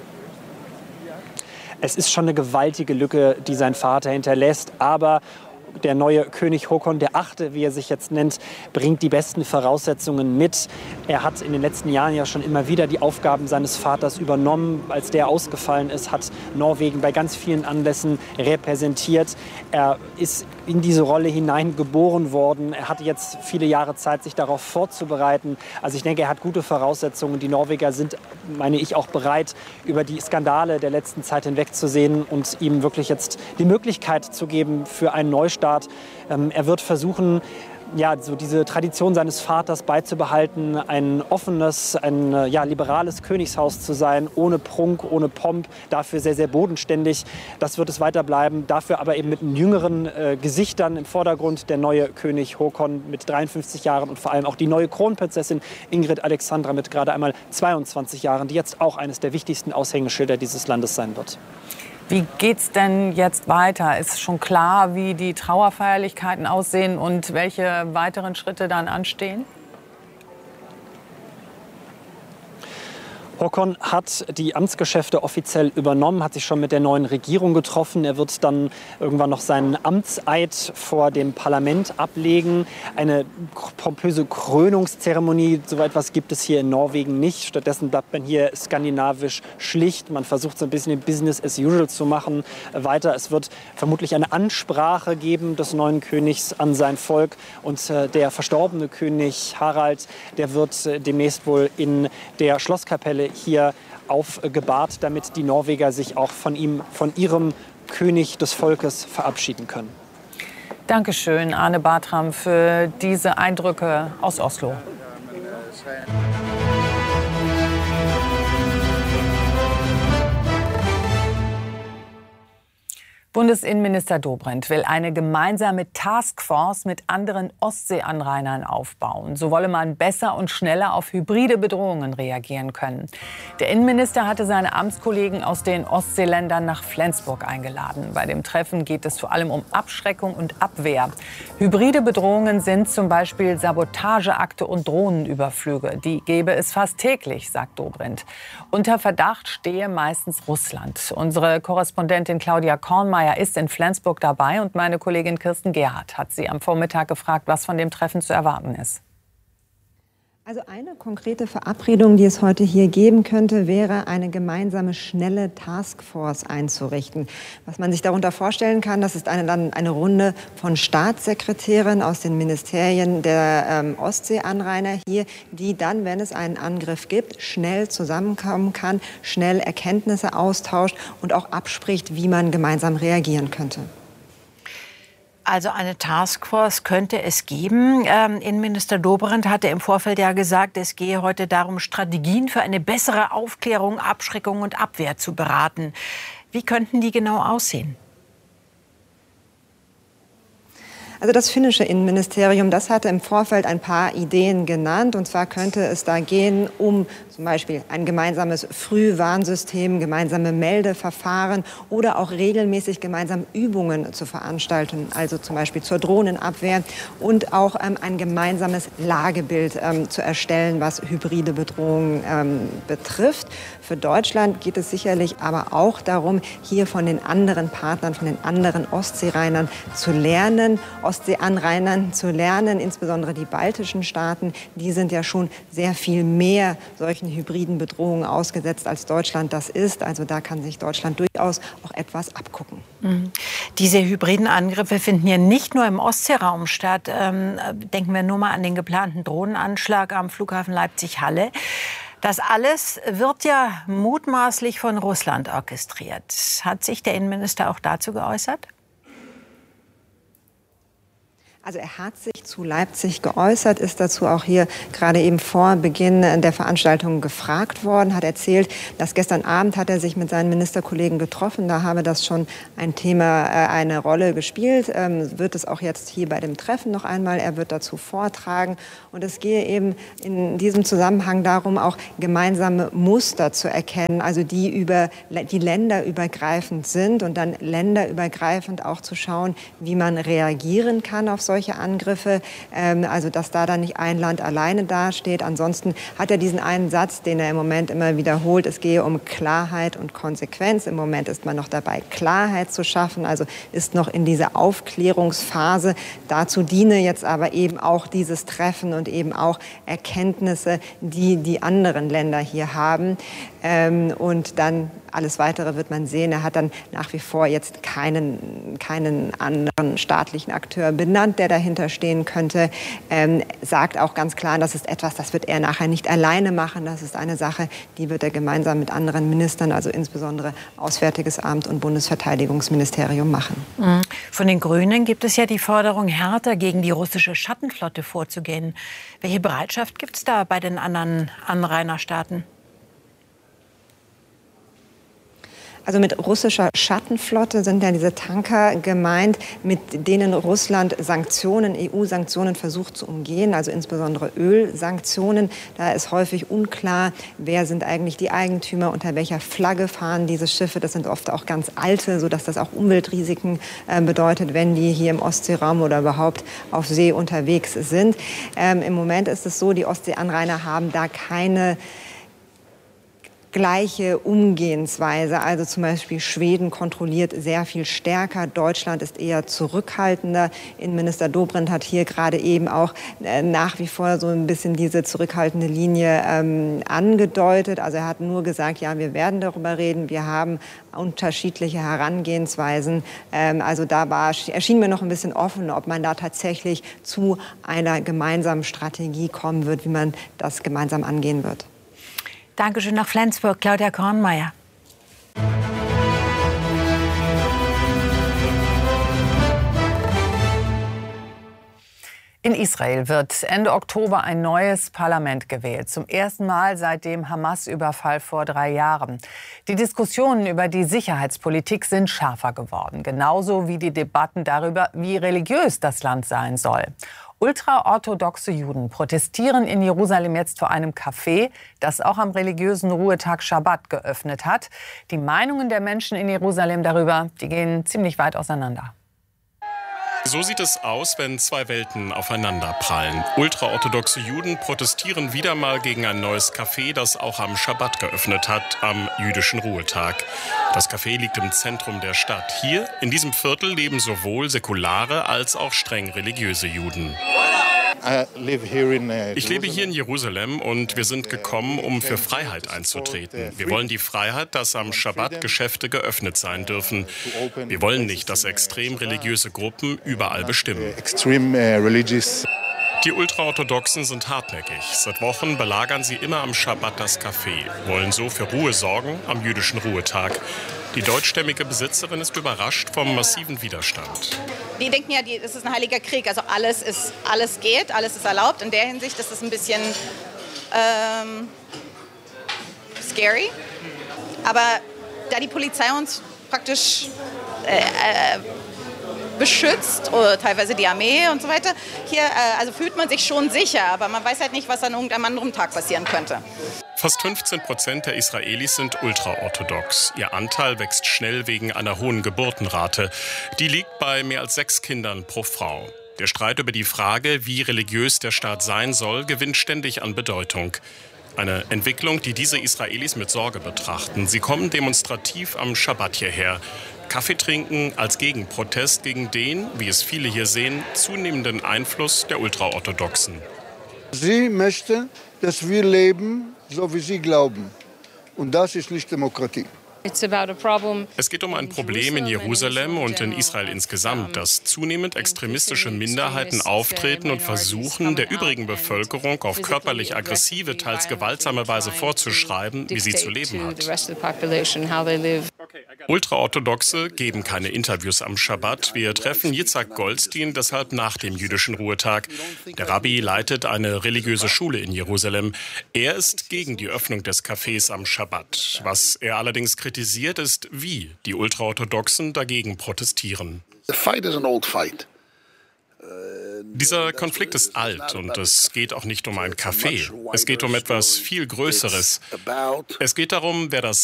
Es ist schon eine gewaltige Lücke, die sein Vater hinterlässt, aber Der neue König Håkon VIII., wie er sich jetzt nennt, bringt die besten Voraussetzungen mit. Er hat in den letzten Jahren ja schon immer wieder die Aufgaben seines Vaters übernommen. Als der ausgefallen ist, hat Norwegen bei ganz vielen Anlässen repräsentiert. Er ist in diese Rolle hineingeboren worden. Er hatte jetzt viele Jahre Zeit, sich darauf vorzubereiten. Also ich denke, er hat gute Voraussetzungen. Die Norweger sind, meine ich, auch bereit, über die Skandale der letzten Zeit hinwegzusehen und ihm wirklich jetzt die Möglichkeit zu geben für einen Neustart. Er wird versuchen, ja, so diese Tradition seines Vaters beizubehalten, ein offenes, ein liberales Königshaus zu sein, ohne Prunk, ohne Pomp, dafür sehr, sehr bodenständig. Das wird es weiter bleiben, dafür aber eben mit jüngeren Gesichtern im Vordergrund. Der neue König Håkon mit 53 Jahren und vor allem auch die neue Kronprinzessin Ingrid Alexandra mit gerade einmal 22 Jahren, die jetzt auch eines der wichtigsten Aushängeschilder dieses Landes sein wird. Wie geht's denn jetzt weiter? Ist schon klar, wie die Trauerfeierlichkeiten aussehen und welche weiteren Schritte dann anstehen? Håkon hat die Amtsgeschäfte offiziell übernommen, hat sich schon mit der neuen Regierung getroffen. Er wird dann irgendwann noch seinen Amtseid vor dem Parlament ablegen. Eine pompöse Krönungszeremonie, so etwas gibt es hier in Norwegen nicht. Stattdessen bleibt man hier skandinavisch schlicht. Man versucht so ein bisschen Business as usual zu machen. Weiter, es wird vermutlich eine Ansprache geben des neuen Königs an sein Volk. Und der verstorbene König Harald, der wird demnächst wohl in der Schlosskapelle hier aufgebahrt, damit die Norweger sich auch von ihm, von ihrem König des Volkes verabschieden können. Dankeschön, Arne Bartram, für diese Eindrücke aus Oslo. Bundesinnenminister Dobrindt will eine gemeinsame Taskforce mit anderen Ostseeanrainern aufbauen. So wolle man besser und schneller auf hybride Bedrohungen reagieren können. Der Innenminister hatte seine Amtskollegen aus den Ostseeländern nach Flensburg eingeladen. Bei dem Treffen geht es vor allem um Abschreckung und Abwehr. Hybride Bedrohungen sind zum Beispiel Sabotageakte und Drohnenüberflüge. Die gäbe es fast täglich, sagt Dobrindt. Unter Verdacht stehe meistens Russland. Unsere Korrespondentin Claudia Kornmeier ist in Flensburg dabei und meine Kollegin Kirsten Gerhardt hat sie am Vormittag gefragt, was von dem Treffen zu erwarten ist. Also eine konkrete Verabredung, die es heute hier geben könnte, wäre eine gemeinsame schnelle Taskforce einzurichten. Was man sich darunter vorstellen kann, das ist eine Runde von Staatssekretären aus den Ministerien der Ostseeanrainer hier, die dann, wenn es einen Angriff gibt, schnell zusammenkommen kann, schnell Erkenntnisse austauscht und auch abspricht, wie man gemeinsam reagieren könnte. Also eine Taskforce könnte es geben. Innenminister Dobrindt hatte im Vorfeld ja gesagt, es gehe heute darum, Strategien für eine bessere Aufklärung, Abschreckung und Abwehr zu beraten. Wie könnten die genau aussehen? Also das finnische Innenministerium, das hatte im Vorfeld ein paar Ideen genannt. Und zwar könnte es da gehen um zum Beispiel ein gemeinsames Frühwarnsystem, gemeinsame Meldeverfahren oder auch regelmäßig gemeinsam Übungen zu veranstalten, also zum Beispiel zur Drohnenabwehr und auch ein gemeinsames Lagebild zu erstellen, was hybride Bedrohungen betrifft. Für Deutschland geht es sicherlich aber auch darum, hier von den anderen Partnern, von den anderen Ostseereinern zu lernen, insbesondere die baltischen Staaten, die sind ja schon sehr viel mehr solchen hybriden Bedrohungen ausgesetzt, als Deutschland das ist. Also da kann sich Deutschland durchaus auch etwas abgucken. Diese hybriden Angriffe finden ja nicht nur im Ostseeraum statt. Denken wir nur mal an den geplanten Drohnenanschlag am Flughafen Leipzig-Halle. Das alles wird ja mutmaßlich von Russland orchestriert. Hat sich der Innenminister auch dazu geäußert? Also er hat sich zu Leipzig geäußert, ist dazu auch hier gerade eben vor Beginn der Veranstaltung gefragt worden, hat erzählt, dass gestern Abend hat er sich mit seinen Ministerkollegen getroffen. Da habe das schon ein Thema, eine Rolle gespielt. Wird es auch jetzt hier bei dem Treffen noch einmal. Er wird dazu vortragen. Und es gehe eben in diesem Zusammenhang darum, auch gemeinsame Muster zu erkennen, also die länderübergreifend sind und dann länderübergreifend auch zu schauen, wie man reagieren kann auf solche solche Angriffe, also dass da dann nicht ein Land alleine dasteht. Ansonsten hat er diesen einen Satz, den er im Moment immer wiederholt, es gehe um Klarheit und Konsequenz. Im Moment ist man noch dabei, Klarheit zu schaffen, also ist noch in dieser Aufklärungsphase. Dazu diene jetzt aber eben auch dieses Treffen und eben auch Erkenntnisse, die die anderen Länder hier haben. Und dann alles Weitere wird man sehen. Er hat dann nach wie vor jetzt keinen anderen staatlichen Akteur benannt, der dahinter stehen könnte. Sagt auch ganz klar, das ist etwas, das wird er nachher nicht alleine machen. Das ist eine Sache, die wird er gemeinsam mit anderen Ministern, also insbesondere Auswärtiges Amt und Bundesverteidigungsministerium machen. Von den Grünen gibt es ja die Forderung, härter gegen die russische Schattenflotte vorzugehen. Welche Bereitschaft gibt es da bei den anderen Anrainerstaaten? Also mit russischer Schattenflotte sind ja diese Tanker gemeint, mit denen Russland Sanktionen, EU-Sanktionen versucht zu umgehen, also insbesondere Ölsanktionen. Da ist häufig unklar, wer sind eigentlich die Eigentümer, unter welcher Flagge fahren diese Schiffe. Das sind oft auch ganz alte, sodass das auch Umweltrisiken bedeutet, wenn die hier im Ostseeraum oder überhaupt auf See unterwegs sind. Im Moment ist es so, die Ostseeanrainer haben da keine gleiche Umgehensweise. Also zum Beispiel Schweden kontrolliert sehr viel stärker. Deutschland ist eher zurückhaltender. Innenminister Dobrindt hat hier gerade eben auch nach wie vor so ein bisschen diese zurückhaltende Linie angedeutet. Also er hat nur gesagt, ja, wir werden darüber reden. Wir haben unterschiedliche Herangehensweisen. Also erschien mir noch ein bisschen offen, ob man da tatsächlich zu einer gemeinsamen Strategie kommen wird, wie man das gemeinsam angehen wird. Dankeschön nach Flensburg, Claudia Kornmeier. In Israel wird Ende Oktober ein neues Parlament gewählt. Zum ersten Mal seit dem Hamas-Überfall vor 3 Jahren. Die Diskussionen über die Sicherheitspolitik sind schärfer geworden. Genauso wie die Debatten darüber, wie religiös das Land sein soll. Ultraorthodoxe Juden protestieren in Jerusalem jetzt vor einem Café, das auch am religiösen Ruhetag Schabbat geöffnet hat. Die Meinungen der Menschen in Jerusalem darüber, die gehen ziemlich weit auseinander. So sieht es aus, wenn 2 Welten aufeinanderprallen. Ultraorthodoxe Juden protestieren wieder mal gegen ein neues Café, das auch am Schabbat geöffnet hat, am jüdischen Ruhetag. Das Café liegt im Zentrum der Stadt. Hier, in diesem Viertel, leben sowohl säkulare als auch streng religiöse Juden. Ich lebe hier in Jerusalem und wir sind gekommen, um für Freiheit einzutreten. Wir wollen die Freiheit, dass am Schabbat Geschäfte geöffnet sein dürfen. Wir wollen nicht, dass extrem religiöse Gruppen überall bestimmen. Die Ultraorthodoxen sind hartnäckig. Seit Wochen belagern sie immer am Schabbat das Café, wollen so für Ruhe sorgen am jüdischen Ruhetag. Die deutschstämmige Besitzerin ist überrascht vom massiven Widerstand. Die denken ja, es ist ein heiliger Krieg, also alles geht, alles ist erlaubt. In der Hinsicht ist es ein bisschen scary. Aber da die Polizei uns praktisch beschützt, oder teilweise die Armee und so weiter, hier also fühlt man sich schon sicher, aber man weiß halt nicht, was an irgendeinem anderen Tag passieren könnte. Fast 15% der Israelis sind ultraorthodox. Ihr Anteil wächst schnell wegen einer hohen Geburtenrate. Die liegt bei mehr als 6 Kindern pro Frau. Der Streit über die Frage, wie religiös der Staat sein soll, gewinnt ständig an Bedeutung. Eine Entwicklung, die diese Israelis mit Sorge betrachten. Sie kommen demonstrativ am Schabbat hierher. Kaffee trinken als Gegenprotest gegen den, wie es viele hier sehen, zunehmenden Einfluss der Ultraorthodoxen. Sie möchten, dass wir leben, so wie sie glauben. Und das ist nicht Demokratie. Es geht um ein Problem in Jerusalem und in Israel insgesamt, dass zunehmend extremistische Minderheiten auftreten und versuchen, der übrigen Bevölkerung auf körperlich aggressive, teils gewaltsame Weise vorzuschreiben, wie sie zu leben hat. Ultraorthodoxe geben keine Interviews am Schabbat. Wir treffen Yitzhak Goldstein deshalb nach dem jüdischen Ruhetag. Der Rabbi leitet eine religiöse Schule in Jerusalem. Er ist gegen die Öffnung des Cafés am Schabbat. Was er allerdings kritisiert, ist, wie die Ultraorthodoxen dagegen protestieren. Dieser Konflikt ist alt und es geht auch nicht um ein Café. Es geht um etwas viel Größeres. Es geht darum, wer das